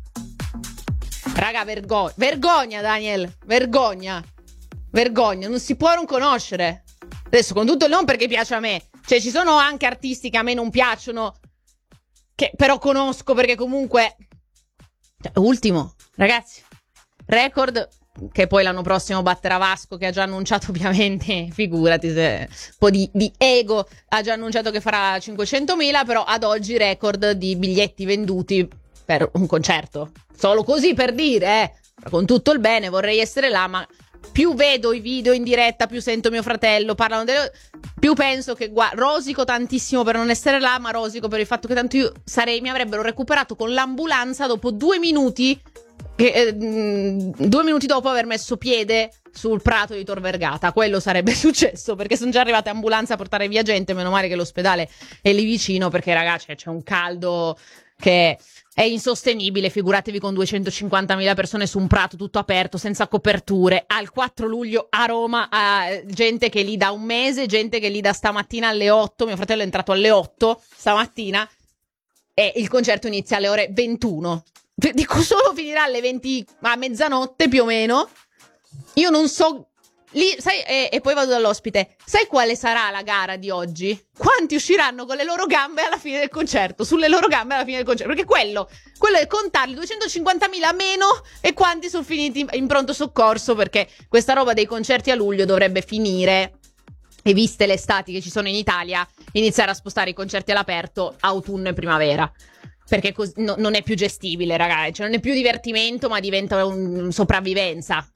Raga, vergogna. Vergogna, Daniel. Vergogna. Vergogna. Non si può non conoscere. Adesso, con tutto il non perché piace a me. Cioè, ci sono anche artisti che a me non piacciono, che però conosco perché comunque... Cioè, ultimo, ragazzi. Record che poi l'anno prossimo batterà Vasco, che ha già annunciato, ovviamente, figurati se un po' di, di ego, ha già annunciato che farà cinquecentomila, però ad oggi record di biglietti venduti per un concerto. Solo così per dire, eh, con tutto il bene, vorrei essere là, ma più vedo i video in diretta, più sento mio fratello, parlano delle... più penso che, guarda, rosico tantissimo per non essere là, ma rosico per il fatto che tanto io sarei, mi avrebbero recuperato con l'ambulanza dopo due minuti, che, eh, due minuti dopo aver messo piede sul prato di Tor Vergata. Quello sarebbe successo, perché sono già arrivate ambulanze a portare via gente. Meno male che l'ospedale è lì vicino, perché ragazzi c'è un caldo che è insostenibile. Figuratevi con duecentocinquantamila persone su un prato tutto aperto, senza coperture, al quattro luglio a Roma, a gente che è lì da un mese, gente che è lì da stamattina alle otto. Mio fratello è entrato alle otto stamattina e il concerto inizia alle ore ventuno. Dico solo finirà alle venti, a mezzanotte più o meno. Io non so lì, sai, e, e poi vado dall'ospite. Sai quale sarà la gara di oggi? Quanti usciranno con le loro gambe alla fine del concerto? Sulle loro gambe alla fine del concerto. Perché quello, quello è contarli duecentocinquantamila meno e quanti sono finiti in pronto soccorso, perché questa roba dei concerti a luglio dovrebbe finire. E viste le estati che ci sono in Italia, iniziare a spostare i concerti all'aperto autunno e primavera. Perché cos- no, non è più gestibile, ragazzi. Cioè, non è più divertimento, ma diventa un, un sopravvivenza.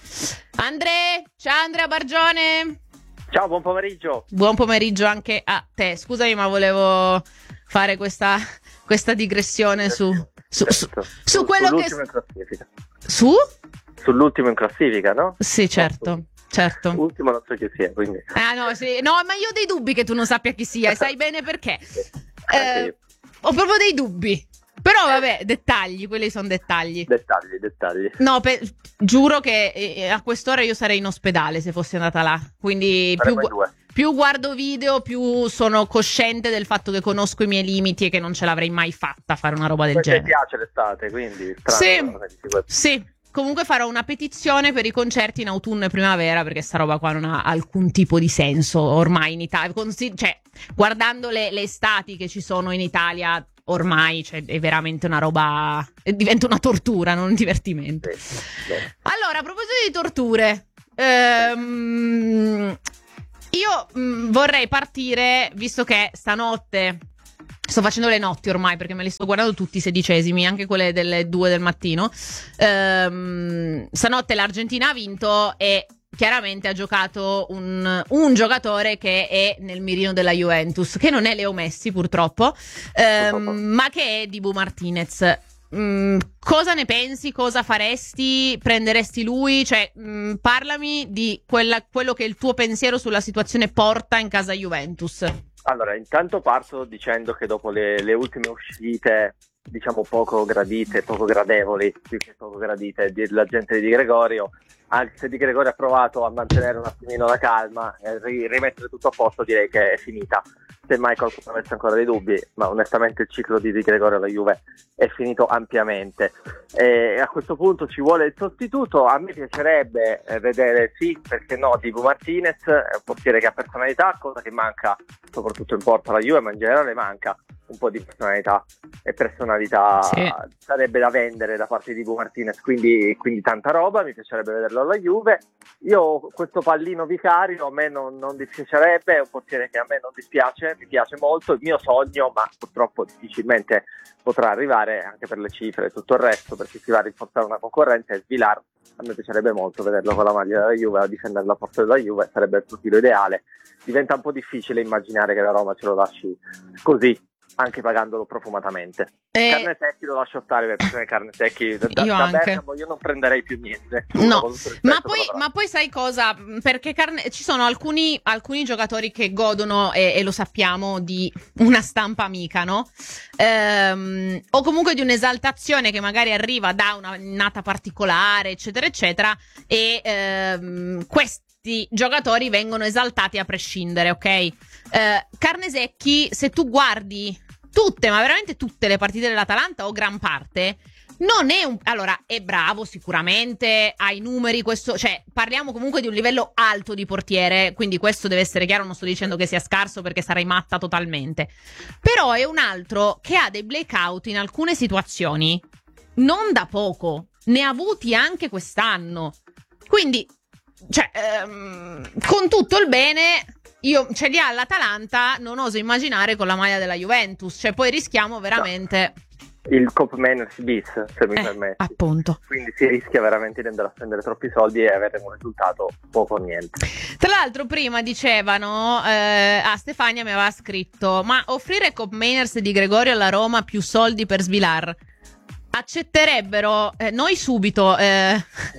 Andre, ciao Andrea Bargione. Ciao, buon pomeriggio. Buon pomeriggio anche a te. Scusami, ma volevo fare questa, questa digressione su, su, certo. su, su quello che... Sull'ultimo in classifica. Su? Sull'ultimo in classifica, no? Sì, certo. Certo. Ultimo non so chi sia, quindi... Ah, no, sì. No, ma io ho dei dubbi che tu non sappia chi sia, e sai bene perché. Eh, ho proprio dei dubbi. Però vabbè, dettagli, quelli sono dettagli. Dettagli, dettagli. No, per, giuro che eh, a quest'ora io sarei in ospedale se fossi andata là. Quindi più, più guardo video, più sono cosciente del fatto che conosco i miei limiti e che non ce l'avrei mai fatta a fare una roba del Poi genere. Mi piace l'estate, quindi... Sì, sì. Comunque farò una petizione per i concerti in autunno e primavera, perché sta roba qua non ha alcun tipo di senso ormai in Italia. Consi- cioè, guardando le, le estati che ci sono in Italia, ormai cioè, è veramente una roba... diventa una tortura, non un divertimento. Sì, sì. Allora, a proposito di torture, ehm, io mh, vorrei partire, visto che stanotte sto facendo le notti ormai, perché me li sto guardando tutti i sedicesimi, anche quelle delle due del mattino. Ehm, stanotte l'Argentina ha vinto e chiaramente ha giocato un, un giocatore che è nel mirino della Juventus, che non è Leo Messi purtroppo, ehm, ma che è Dibu Martinez. Mm, cosa ne pensi? Cosa faresti? Prenderesti lui? Cioè, mm, parlami di quella, quello che è il tuo pensiero sulla situazione Porta in casa Juventus. Allora, intanto parto dicendo che dopo le, le ultime uscite, diciamo poco gradite, poco gradevoli, più che poco gradite, della gente di Di Gregorio, anche se Di Gregorio ha provato a mantenere un attimino la calma e ri- rimettere tutto a posto, direi che è finita. Semmai qualcuno avesse ancora dei dubbi, ma onestamente il ciclo di Di Gregorio alla Juve è finito ampiamente. E a questo punto ci vuole il sostituto. A me piacerebbe vedere, sì, perché no, Dibu Martinez, è un portiere che ha personalità, cosa che manca soprattutto in porta alla Juve, ma in generale manca un po' di personalità e personalità sì. Sarebbe da vendere da parte di Dibu Martinez, quindi, quindi tanta roba, mi piacerebbe vederlo alla Juve. Io questo pallino Vicario a me non, non dispiacerebbe, è un portiere che a me non dispiace, mi piace molto, il mio sogno, ma purtroppo difficilmente potrà arrivare anche per le cifre e tutto il resto, perché si va a rinforzare una concorrenza, e Svilar a me piacerebbe molto vederlo con la maglia della Juve a difendere la porta della Juve, sarebbe il profilo ideale. Diventa un po' difficile immaginare che la Roma ce lo lasci così, anche pagandolo profumatamente. Eh, carne secchi lo lascio stare, perché carne secchi da, io da anche. Bergamo io non prenderei più niente. No, ma poi, ma poi sai cosa? Perché carne, ci sono alcuni, alcuni giocatori che godono, e, e lo sappiamo, di una stampa amica, no? Ehm, o comunque di un'esaltazione che magari arriva da una nata particolare, eccetera, eccetera, e ehm, questi giocatori vengono esaltati a prescindere, ok? Eh, Carnesecchi, se tu guardi tutte, ma veramente tutte le partite dell'Atalanta, o gran parte, non è un... Allora, è bravo sicuramente, ha i numeri, questo... Cioè, parliamo comunque di un livello alto di portiere, quindi questo deve essere chiaro, non sto dicendo che sia scarso perché sarei matta totalmente. Però è un altro che ha dei blackout in alcune situazioni, non da poco, ne ha avuti anche quest'anno. Quindi, cioè, ehm, con tutto il bene... Io ce li ha all'Atalanta, non oso immaginare con la maglia della Juventus, cioè poi rischiamo veramente... No. Il Cop Manners bis, se mi eh, permetti. Appunto. Quindi si rischia veramente di andare a spendere troppi soldi e avere un risultato poco o niente. Tra l'altro prima dicevano, eh, a Stefania mi aveva scritto, ma offrire Cop Manners e Di Gregorio alla Roma più soldi per Svilar, accetterebbero eh, noi subito, eh,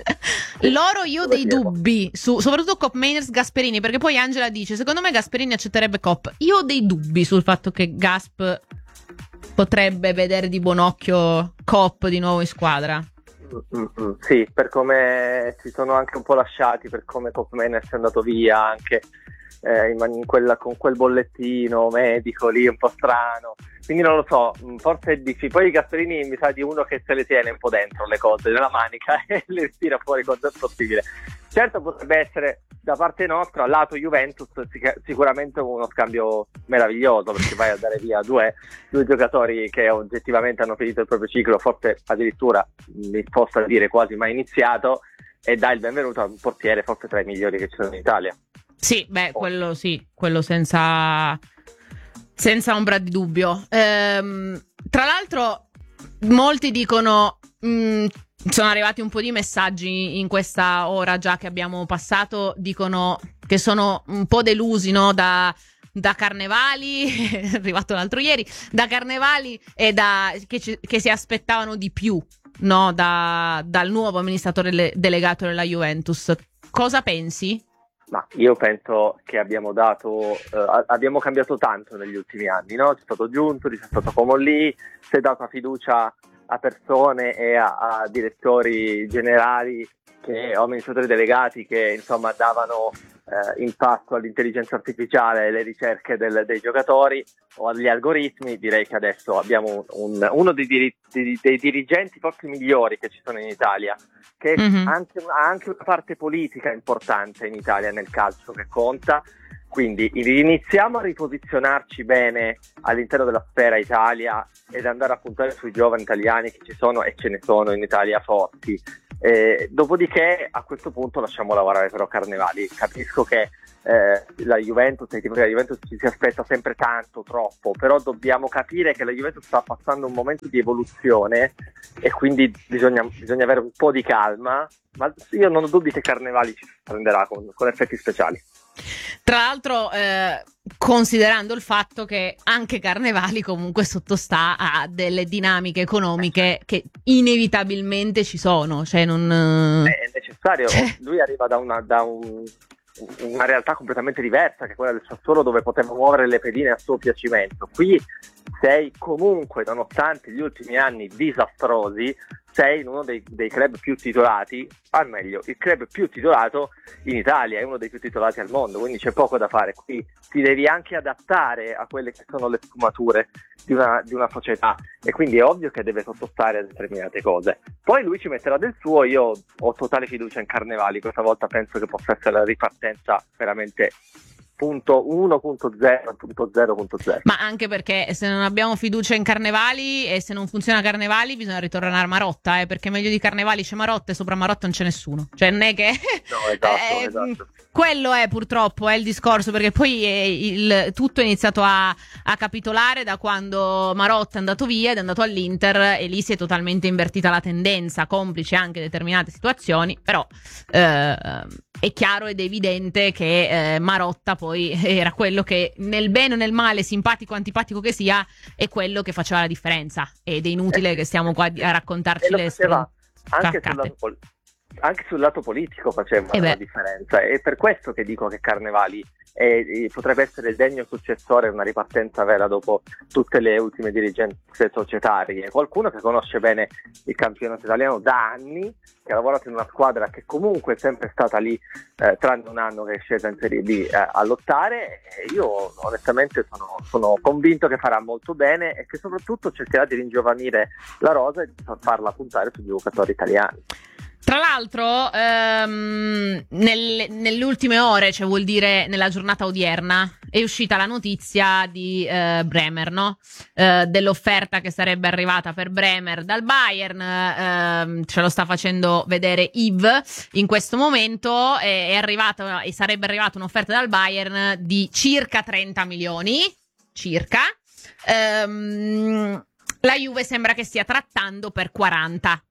loro io ho dei dubbi su, soprattutto Cop Manners, Gasperini, perché poi Angela dice secondo me Gasperini accetterebbe Cop. Io ho dei dubbi sul fatto che Gasp potrebbe vedere di buon occhio Cop di nuovo in squadra. Mm-hmm. Sì, per come si sono anche un po' lasciati, per come Cop Manners è andato via anche eh, in, in quella, con quel bollettino medico lì un po' strano. Quindi non lo so, forse è difficile. Poi Gasperini mi sa di uno che se le tiene un po' dentro le cose nella manica e le tira fuori quanto è possibile. Certo, potrebbe essere da parte nostra, lato Juventus, sic- sicuramente uno scambio meraviglioso, perché vai a dare via due, due giocatori che oggettivamente hanno finito il proprio ciclo, forse addirittura mi posso dire quasi mai iniziato, e dai il benvenuto a un portiere forse tra i migliori che ci sono in Italia. Sì, beh, quello sì, quello senza... Senza ombra di dubbio. Ehm, tra l'altro, molti dicono, mh, sono arrivati un po' di messaggi in questa ora già che abbiamo passato, dicono che sono un po' delusi, no, da, da Carnevali, è arrivato l'altro ieri, da Carnevali e da che, ci, che si aspettavano di più, no, da, dal nuovo amministratore le, delegato della Juventus. Cosa pensi? Ma io penso che abbiamo dato, eh, abbiamo cambiato tanto negli ultimi anni, no? C'è stato Giuntoli, c'è stato Comolli, si è data fiducia a persone e a, a direttori generali che, o amministratori delegati che insomma davano eh, impatto all'intelligenza artificiale e alle ricerche del, dei giocatori o agli algoritmi. Direi che adesso abbiamo un, uno dei, diri, dei, dei dirigenti forse migliori che ci sono in Italia, che mm-hmm. anche, ha anche una parte politica importante in Italia nel calcio che conta. Quindi iniziamo a riposizionarci bene all'interno della sfera Italia ed andare a puntare sui giovani italiani che ci sono, e ce ne sono in Italia forti, Eh, dopodiché a questo punto lasciamo lavorare però Carnevali. Capisco che eh, la Juventus, il tipo della Juventus ci si aspetta sempre tanto, troppo, però dobbiamo capire che la Juventus sta passando un momento di evoluzione e quindi bisogna, bisogna avere un po' di calma, ma io non ho dubbi che Carnevali ci prenderà con, con effetti speciali. Tra l'altro, eh, considerando il fatto che anche Carnevali comunque sottostà a delle dinamiche economiche che inevitabilmente ci sono, cioè non è necessario. Cioè... Lui arriva da una, da un, una realtà completamente diversa, che è quella del Sassuolo, dove poteva muovere le pedine a suo piacimento. Qui sei comunque, nonostante gli ultimi anni disastrosi, sei in uno dei, dei club più titolati, al meglio, il club più titolato in Italia, è uno dei più titolati al mondo, quindi c'è poco da fare. Qui ti devi anche adattare a quelle che sono le sfumature di una, di una società, e quindi è ovvio che deve sottostare a determinate cose. Poi lui ci metterà del suo. Io ho totale fiducia in Carnevali, questa volta penso che possa essere la ripartenza veramente punto uno punto zero punto zero punto zero. Ma anche perché se non abbiamo fiducia in Carnevali e se non funziona Carnevali bisogna ritornare a Marotta, eh, perché meglio di Carnevali c'è Marotta e sopra Marotta non c'è nessuno, cioè non è che no, esatto, eh, esatto. Quello è purtroppo è il discorso, perché poi è il, tutto è iniziato a, a capitolare da quando Marotta è andato via ed è andato all'Inter, e lì si è totalmente invertita la tendenza, complice anche determinate situazioni, però eh, è chiaro ed evidente che eh, Marotta poi era quello che, nel bene o nel male, simpatico o antipatico che sia, è quello che faceva la differenza, ed è inutile eh, che stiamo qua a raccontarci le storie anche sul lato, pol- anche sul lato politico faceva eh la differenza, e per questo che dico che Carnevali è, potrebbe essere il degno successore, una ripartenza vera dopo tutte le ultime dirigenze societarie. Qualcuno che conosce bene il campionato italiano da anni, che ha lavorato in una squadra che comunque è sempre stata lì, eh, tranne un anno che è scesa in Serie B, eh, a lottare, e io onestamente sono, sono convinto che farà molto bene e che soprattutto cercherà di ringiovanire la rosa e di farla puntare sui giocatori italiani. Tra l'altro, ehm, nel, nelle ultime ore, cioè vuol dire nella giornata odierna, è uscita la notizia di eh, Bremer, no? Eh, dell'offerta che sarebbe arrivata per Bremer dal Bayern, ehm, ce lo sta facendo vedere Yves in questo momento, è, è arrivata e sarebbe arrivata un'offerta dal Bayern di circa trenta milioni, circa. Ehm, la Juve sembra che stia trattando per quaranta.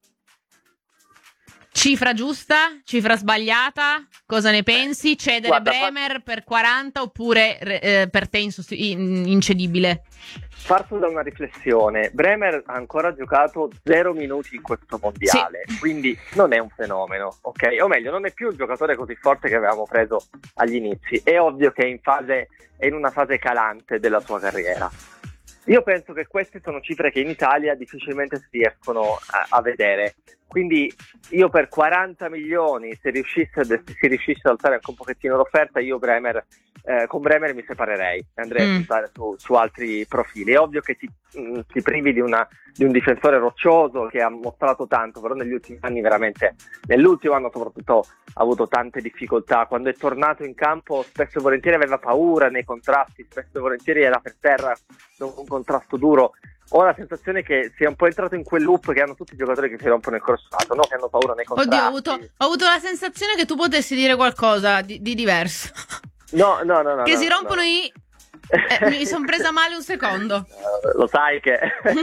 Cifra giusta? Cifra sbagliata? Cosa ne pensi? Cedere Guarda, Bremer fa... per quaranta oppure eh, per te insost- in- incedibile? Parto da una riflessione. Bremer ha ancora giocato zero minuti in questo mondiale, sì. Quindi non è un fenomeno, ok? O meglio, non è più il giocatore così forte che avevamo preso agli inizi. È ovvio che è in, fase, è in una fase calante della sua carriera. Io penso che queste sono cifre che in Italia difficilmente si riescono a, a vedere. Quindi io per quaranta milioni, se riuscisse, se riuscisse ad alzare anche un pochettino l'offerta, io Bremer, eh, con Bremer mi separerei, andrei mm. a puntare su, su altri profili. È ovvio che ti, mh, ti privi di, una, di un difensore roccioso che ha mostrato tanto, però negli ultimi anni veramente, nell'ultimo anno soprattutto, ha avuto tante difficoltà. Quando è tornato in campo spesso e volentieri aveva paura nei contrasti, spesso e volentieri era per terra dopo un contrasto duro. Ho la sensazione che sia un po' entrato in quel loop che hanno tutti i giocatori che si rompono il crossato, no? Che hanno paura nei contrasti. Oddio, ho avuto, ho avuto la sensazione che tu potessi dire qualcosa di, di diverso. No, no, no, no. Che no, si rompono no. i... Eh, mi sono presa male un secondo. Uh, lo sai che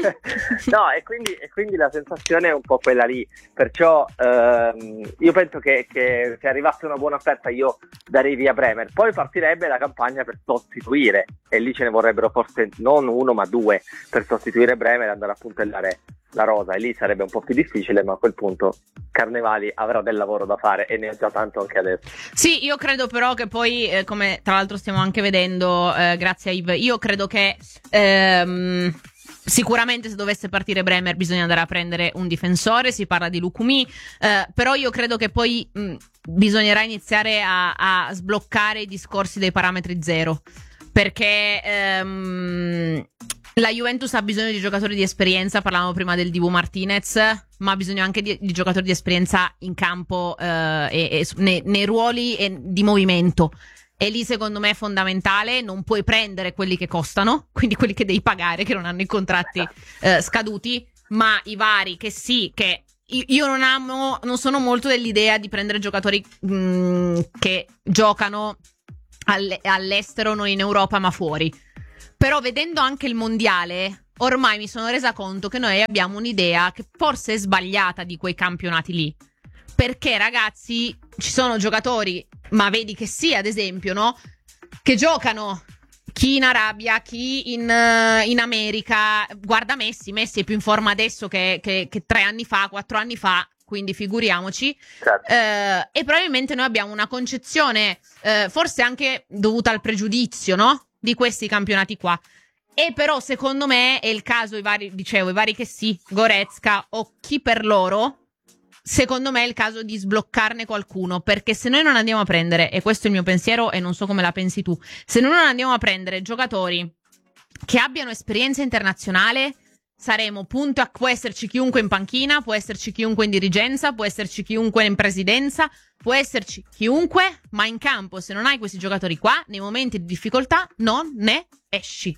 no, e quindi, e quindi la sensazione è un po' quella lì. Perciò ehm, io penso che, che se arrivasse una buona offerta io darei via Bremer. Poi partirebbe la campagna per sostituire, e lì ce ne vorrebbero forse non uno ma due per sostituire Bremer e andare a puntellare la rosa, e lì sarebbe un po' più difficile, ma a quel punto Carnevali avrà del lavoro da fare e ne ha già tanto anche adesso. Sì, io credo però che poi, eh, come tra l'altro stiamo anche vedendo, eh, grazie a Yves, io credo che ehm, sicuramente se dovesse partire Bremer bisogna andare a prendere un difensore, si parla di Lukumi, eh, però io credo che poi mh, bisognerà iniziare a, a sbloccare i discorsi dei parametri zero, perché ehm, la Juventus ha bisogno di giocatori di esperienza, parlavamo prima del Dibu Martinez, ma ha bisogno anche di, di giocatori di esperienza in campo eh, e, e nei, nei ruoli e di movimento. E lì secondo me è fondamentale, non puoi prendere quelli che costano, quindi quelli che devi pagare, che non hanno i contratti eh, scaduti, ma i vari che sì, che io non amo, non sono molto dell'idea di prendere giocatori mh, che giocano all- all'estero, non in Europa ma fuori. Però vedendo anche il mondiale, ormai mi sono resa conto che noi abbiamo un'idea che forse è sbagliata di quei campionati lì. Perché ragazzi, ci sono giocatori, ma vedi che sì, ad esempio, no? Che giocano chi in Arabia, chi in, uh, in America. Guarda Messi, Messi è più in forma adesso che, che, che tre anni fa, quattro anni fa, quindi figuriamoci. Certo. Uh, e probabilmente noi abbiamo una concezione, uh, forse anche dovuta al pregiudizio, no? Di questi campionati qua. E però secondo me è il caso, i vari, dicevo, i vari che sì, Goretzka o chi per loro. Secondo me è il caso di sbloccarne qualcuno, perché se noi non andiamo a prendere, e questo è il mio pensiero e non so come la pensi tu, se noi non andiamo a prendere giocatori che abbiano esperienza internazionale, saremo punto a, può esserci chiunque in panchina, può esserci chiunque in dirigenza, può esserci chiunque in presidenza, può esserci chiunque, ma in campo se non hai questi giocatori qua, nei momenti di difficoltà non ne esci.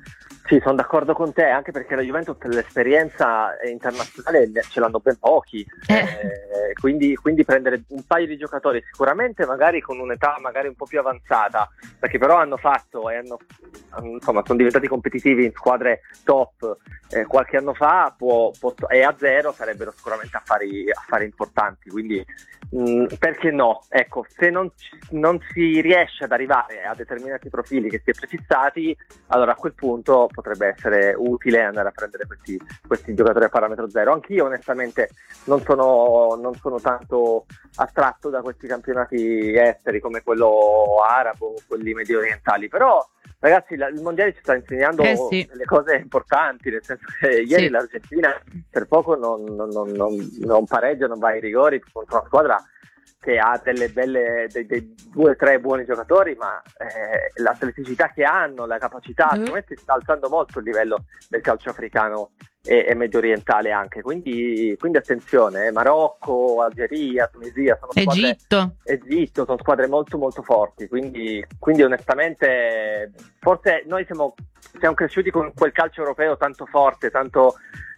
Sì, sono d'accordo con te, anche perché la Juventus l'esperienza internazionale ce l'hanno ben pochi, eh. Eh, quindi, quindi prendere un paio di giocatori sicuramente magari con un'età magari un po' più avanzata, perché però hanno fatto e hanno, insomma, sono diventati competitivi in squadre top eh, qualche anno fa, può, può, e a zero sarebbero sicuramente affari, affari importanti, quindi mh, perché no? Ecco, se non, non si riesce ad arrivare a determinati profili che si è prefissati, allora a quel punto potrebbe essere utile andare a prendere questi, questi giocatori a parametro zero. Anch'io onestamente non sono, non sono tanto attratto da questi campionati esteri come quello arabo, quelli medio orientali, però ragazzi la, il mondiale ci sta insegnando eh sì. delle cose importanti, nel senso che ieri sì. l'Argentina per poco non, non, non, non, non pareggia, non va ai rigori contro una squadra che ha delle belle, dei, dei due o tre buoni giocatori, ma eh, l'atleticità che hanno, la capacità, mm. si sta alzando molto il livello del calcio africano e, e medio orientale anche, quindi, quindi attenzione, eh, Marocco, Algeria, Tunisia, sono squadre, Egitto. Egitto, sono squadre molto molto forti, quindi, quindi onestamente forse noi siamo, siamo cresciuti con quel calcio europeo tanto forte, tanto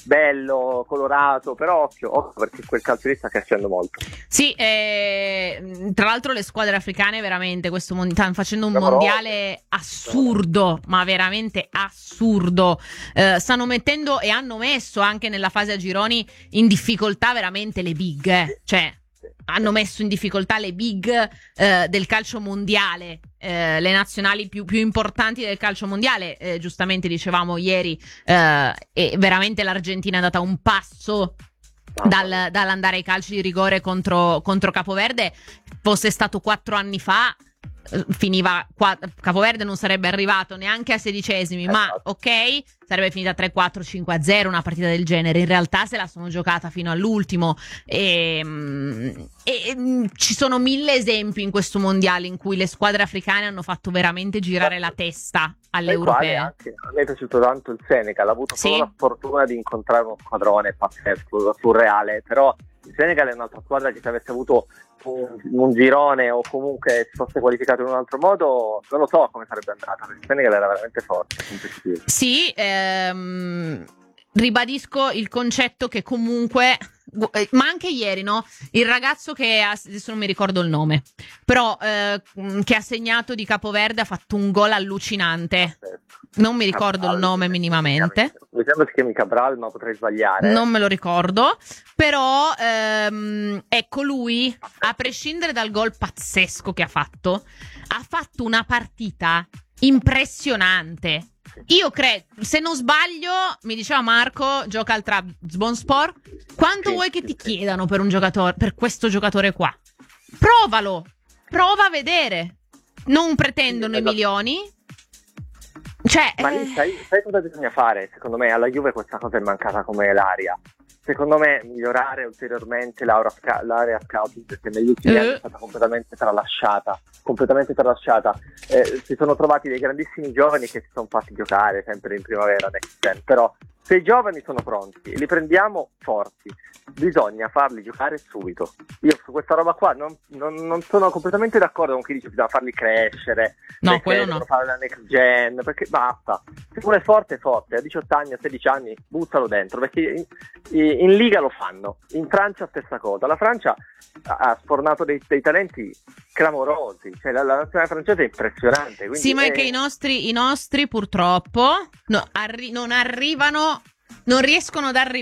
bello, colorato, però occhio, occhio perché quel calcio lì sta crescendo molto. Sì, eh, tra l'altro le squadre africane veramente questo mon- stanno facendo un Bravo. mondiale assurdo, ma veramente assurdo. Eh, stanno mettendo e hanno messo anche nella fase a gironi in difficoltà veramente le big, eh. Cioè hanno messo in difficoltà le big eh, del calcio mondiale, eh, le nazionali più, più importanti del calcio mondiale, eh, giustamente dicevamo ieri, eh, e veramente l'Argentina è andata un passo dal, dall'andare ai calci di rigore contro, contro Capoverde. Fosse stato quattro anni fa, finiva qua, Capoverde non sarebbe arrivato neanche a sedicesimi, ma ok, sarebbe finita tre quattro cinque a zero una partita del genere. In realtà se la sono giocata fino all'ultimo e, e, e ci sono mille esempi in questo mondiale in cui le squadre africane hanno fatto veramente girare la testa alle europee. Anche, a me è piaciuto tanto il Senegal, ha avuto sì. solo la fortuna di incontrare uno squadrone pazzesco, surreale, però il Senegal è un'altra squadra che se avesse avuto un, un girone o comunque si fosse qualificato in un altro modo, non lo so come sarebbe andata, perché il Senegal era veramente forte, competitivo. Sì, ehm, ribadisco il concetto che comunque, ma anche ieri, no? Il ragazzo che ha, adesso non mi ricordo il nome, però eh, che ha segnato di Capoverde ha fatto un gol allucinante. Non mi ricordo Cabral, il nome minimamente. Mi sembra si chiami Cabral, ma potrei sbagliare. Non me lo ricordo. Però, ehm, ecco, lui, a prescindere dal gol pazzesco che ha fatto, ha fatto una partita impressionante. Io credo, se non sbaglio, mi diceva Marco, gioca al Trabzonspor. Quanto sì, vuoi che ti sì. chiedano per un giocatore, per questo giocatore qua? Provalo, prova a vedere. Non pretendono sì, i milioni. Cioè, ma lì sai, sai cosa bisogna fare? Secondo me alla Juve questa cosa è mancata come l'aria. Secondo me migliorare ulteriormente l'area, l'area scouting, perché negli ultimi uh. anni è stata completamente tralasciata. Completamente tralasciata. Eh, si sono trovati dei grandissimi giovani che si sono fatti giocare sempre in primavera, next gen, però se i giovani sono pronti, li prendiamo forti, bisogna farli giocare subito. Io su questa roba qua non, non, non sono completamente d'accordo con chi dice che bisogna farli crescere, no, quello no, fare la next gen, perché basta. Se uno è forte è forte, a diciotto anni, a sedici anni, buttalo dentro, perché in Liga lo fanno, in Francia stessa cosa. La Francia ha sfornato dei, dei talenti clamorosi, cioè la, la nazionale francese è impressionante. Sì, ma è è... che i nostri, i nostri purtroppo no, arri- non arrivano, non riescono ad arrivare